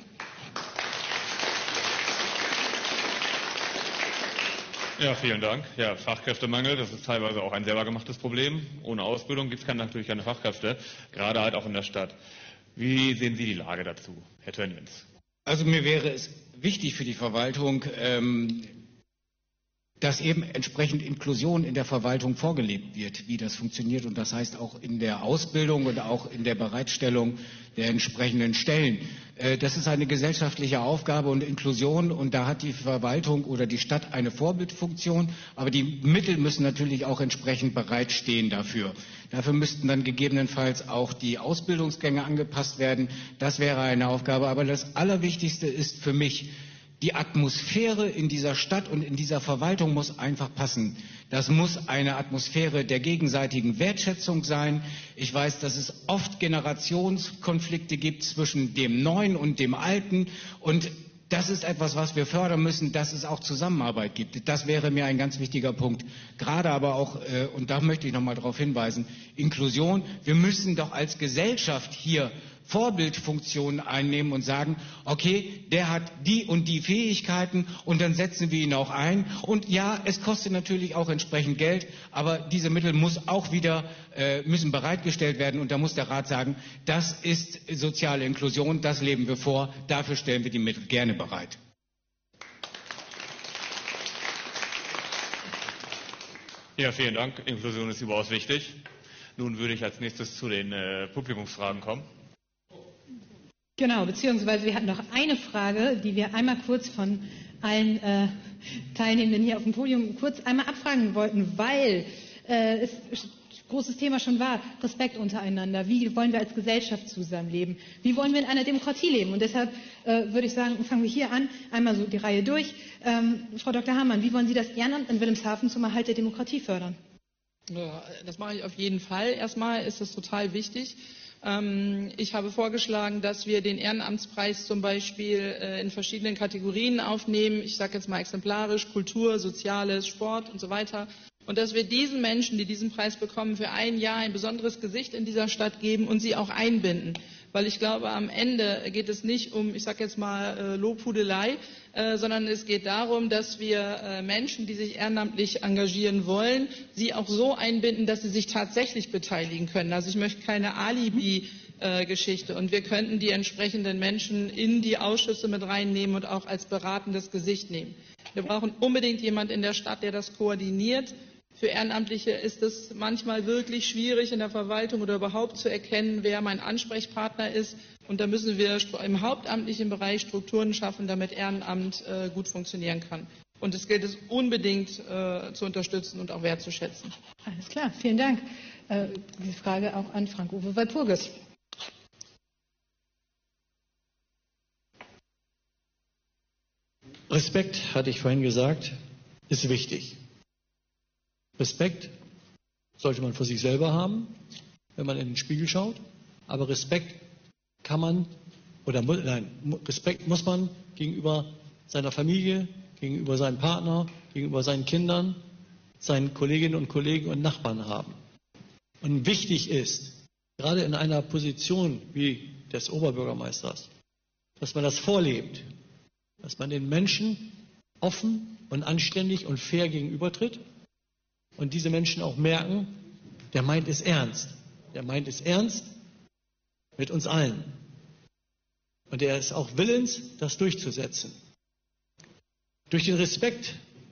Ja, vielen Dank. Ja, Fachkräftemangel, das ist teilweise auch ein selber gemachtes Problem. Ohne Ausbildung gibt es natürlich keine Fachkräfte, gerade halt auch in der Stadt. Wie sehen Sie die Lage dazu, Herr Tönnies? Also mir wäre es wichtig für die Verwaltung, ähm, dass eben entsprechend Inklusion in der Verwaltung vorgelebt wird, wie das funktioniert. Und das heißt auch in der Ausbildung und auch in der Bereitstellung der entsprechenden Stellen. Äh, das ist eine gesellschaftliche Aufgabe und Inklusion. Und da hat die Verwaltung oder die Stadt eine Vorbildfunktion. Aber die Mittel müssen natürlich auch entsprechend bereitstehen dafür. Dafür müssten dann gegebenenfalls auch die Ausbildungsgänge angepasst werden. Das wäre eine Aufgabe. Aber das Allerwichtigste ist für mich, die Atmosphäre in dieser Stadt und in dieser Verwaltung muss einfach passen. Das muss eine Atmosphäre der gegenseitigen Wertschätzung sein. Ich weiß, dass es oft Generationskonflikte gibt zwischen dem Neuen und dem Alten. Und das ist etwas, was wir fördern müssen, dass es auch Zusammenarbeit gibt. Das wäre mir ein ganz wichtiger Punkt. Gerade aber auch, äh, und da möchte ich noch mal darauf hinweisen, Inklusion. Wir müssen doch als Gesellschaft hier Vorbildfunktion einnehmen und sagen, okay, der hat die und die Fähigkeiten und dann setzen wir ihn auch ein. Und ja, es kostet natürlich auch entsprechend Geld, aber diese Mittel muss auch wieder, äh, müssen bereitgestellt werden und da muss der Rat sagen, das ist soziale Inklusion, das leben wir vor, dafür stellen wir die Mittel gerne bereit. Ja, vielen Dank. Inklusion ist überaus wichtig. Nun würde ich als nächstes zu den äh, Publikumsfragen kommen. Genau, beziehungsweise wir hatten noch eine Frage, die wir einmal kurz von allen äh, Teilnehmenden hier auf dem Podium kurz einmal abfragen wollten, weil äh, es großes Thema schon war, Respekt untereinander. Wie wollen wir als Gesellschaft zusammenleben? Wie wollen wir in einer Demokratie leben? Und deshalb äh, würde ich sagen, fangen wir hier an, einmal so die Reihe durch. Ähm, Frau Doktor Hamann, wie wollen Sie das Ehrenamt in Wilhelmshaven zum Erhalt der Demokratie fördern? Ja, das mache ich auf jeden Fall. Erstmal ist es total wichtig. Ich habe vorgeschlagen, dass wir den Ehrenamtspreis zum Beispiel in verschiedenen Kategorien aufnehmen. Ich sage jetzt mal exemplarisch Kultur, Soziales, Sport und so weiter. Und dass wir diesen Menschen, die diesen Preis bekommen, für ein Jahr ein besonderes Gesicht in dieser Stadt geben und sie auch einbinden. Weil ich glaube, am Ende geht es nicht um, ich sage jetzt mal, Lobhudelei, sondern es geht darum, dass wir Menschen, die sich ehrenamtlich engagieren wollen, sie auch so einbinden, dass sie sich tatsächlich beteiligen können. Also ich möchte keine Alibi-Geschichte. Und wir könnten die entsprechenden Menschen in die Ausschüsse mit reinnehmen und auch als beratendes Gesicht nehmen. Wir brauchen unbedingt jemanden in der Stadt, der das koordiniert. Für Ehrenamtliche ist es manchmal wirklich schwierig in der Verwaltung oder überhaupt zu erkennen, wer mein Ansprechpartner ist. Und da müssen wir im hauptamtlichen Bereich Strukturen schaffen, damit Ehrenamt äh, gut funktionieren kann. Und es gilt es unbedingt äh, zu unterstützen und auch wertzuschätzen. Alles klar, vielen Dank. Äh, die Frage auch an Frank-Uwe Walpurgis. Respekt, hatte ich vorhin gesagt, ist wichtig. Respekt sollte man vor sich selber haben, wenn man in den Spiegel schaut. Aber Respekt kann man, oder nein, Respekt muss man gegenüber seiner Familie, gegenüber seinem Partner, gegenüber seinen Kindern, seinen Kolleginnen und Kollegen und Nachbarn haben. Und wichtig ist, gerade in einer Position wie des Oberbürgermeisters, dass man das vorlebt, dass man den Menschen offen und anständig und fair gegenübertritt. Und diese Menschen auch merken, der meint es ernst. Der meint es ernst mit uns allen. Und er ist auch willens, das durchzusetzen. Durch den Respekt,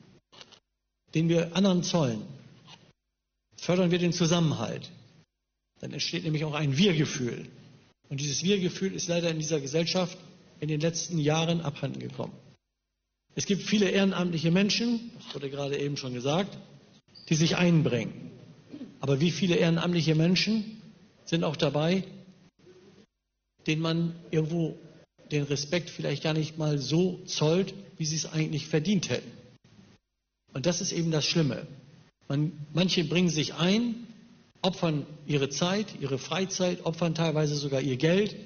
den wir anderen zollen, fördern wir den Zusammenhalt. Dann entsteht nämlich auch ein Wir-Gefühl. Und dieses Wir-Gefühl ist leider in dieser Gesellschaft in den letzten Jahren abhanden gekommen. Es gibt viele ehrenamtliche Menschen, das wurde gerade eben schon gesagt, die sich einbringen. Aber wie viele ehrenamtliche Menschen sind auch dabei, denen man irgendwo den Respekt vielleicht gar nicht mal so zollt, wie sie es eigentlich verdient hätten. Und das ist eben das Schlimme. Man, manche bringen sich ein, opfern ihre Zeit, ihre Freizeit, opfern teilweise sogar ihr Geld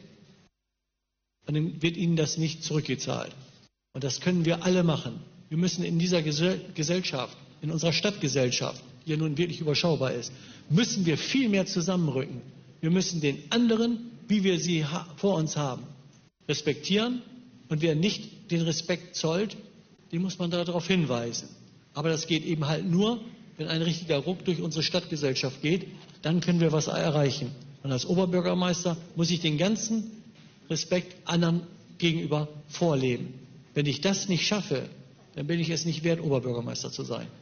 und dann wird ihnen das nicht zurückgezahlt. Und das können wir alle machen. Wir müssen in dieser Gesellschaft, in unserer Stadtgesellschaft, die ja nun wirklich überschaubar ist, müssen wir viel mehr zusammenrücken. Wir müssen den anderen, wie wir sie vor uns haben, respektieren. Und wer nicht den Respekt zollt, den muss man darauf hinweisen. Aber das geht eben halt nur, wenn ein richtiger Ruck durch unsere Stadtgesellschaft geht, dann können wir was erreichen. Und als Oberbürgermeister muss ich den ganzen Respekt anderen gegenüber vorleben. Wenn ich das nicht schaffe, dann bin ich es nicht wert, Oberbürgermeister zu sein.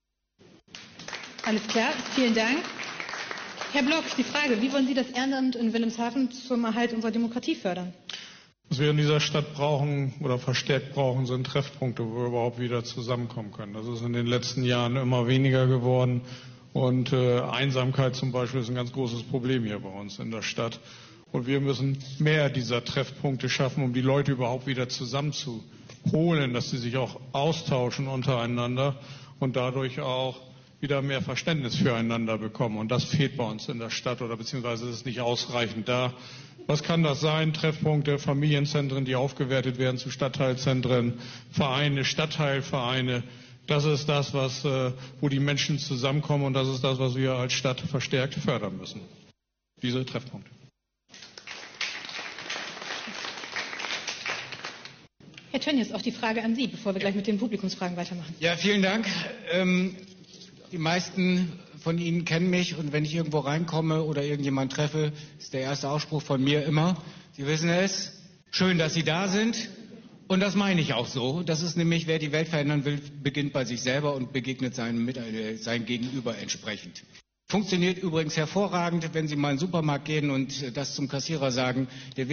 Alles klar, vielen Dank. Herr Block, die Frage, wie wollen Sie das Ehrenamt in Wilhelmshaven zum Erhalt unserer Demokratie fördern? Was wir in dieser Stadt brauchen oder verstärkt brauchen, sind Treffpunkte, wo wir überhaupt wieder zusammenkommen können. Das ist in den letzten Jahren immer weniger geworden. Und äh, Einsamkeit zum Beispiel ist ein ganz großes Problem hier bei uns in der Stadt. Und wir müssen mehr dieser Treffpunkte schaffen, um die Leute überhaupt wieder zusammenzuholen, dass sie sich auch austauschen untereinander und dadurch auch wieder mehr Verständnis füreinander bekommen. Und das fehlt bei uns in der Stadt oder beziehungsweise ist nicht ausreichend da. Was kann das sein? Treffpunkte, Familienzentren, die aufgewertet werden zu Stadtteilzentren, Vereine, Stadtteilvereine. Das ist das, was, wo die Menschen zusammenkommen und das ist das, was wir als Stadt verstärkt fördern müssen. Diese Treffpunkte. Herr Tönnies, auch die Frage an Sie, bevor wir gleich mit den Publikumsfragen weitermachen. Ja, vielen Dank. Ähm, die meisten von Ihnen kennen mich und wenn ich irgendwo reinkomme oder irgendjemand treffe, ist der erste Ausspruch von mir immer, Sie wissen es, schön, dass Sie da sind. Und das meine ich auch so. Das ist nämlich, wer die Welt verändern will, beginnt bei sich selber und begegnet seinem, äh, seinem Gegenüber entsprechend. Funktioniert übrigens hervorragend, wenn Sie mal in den Supermarkt gehen und das zum Kassierer sagen, der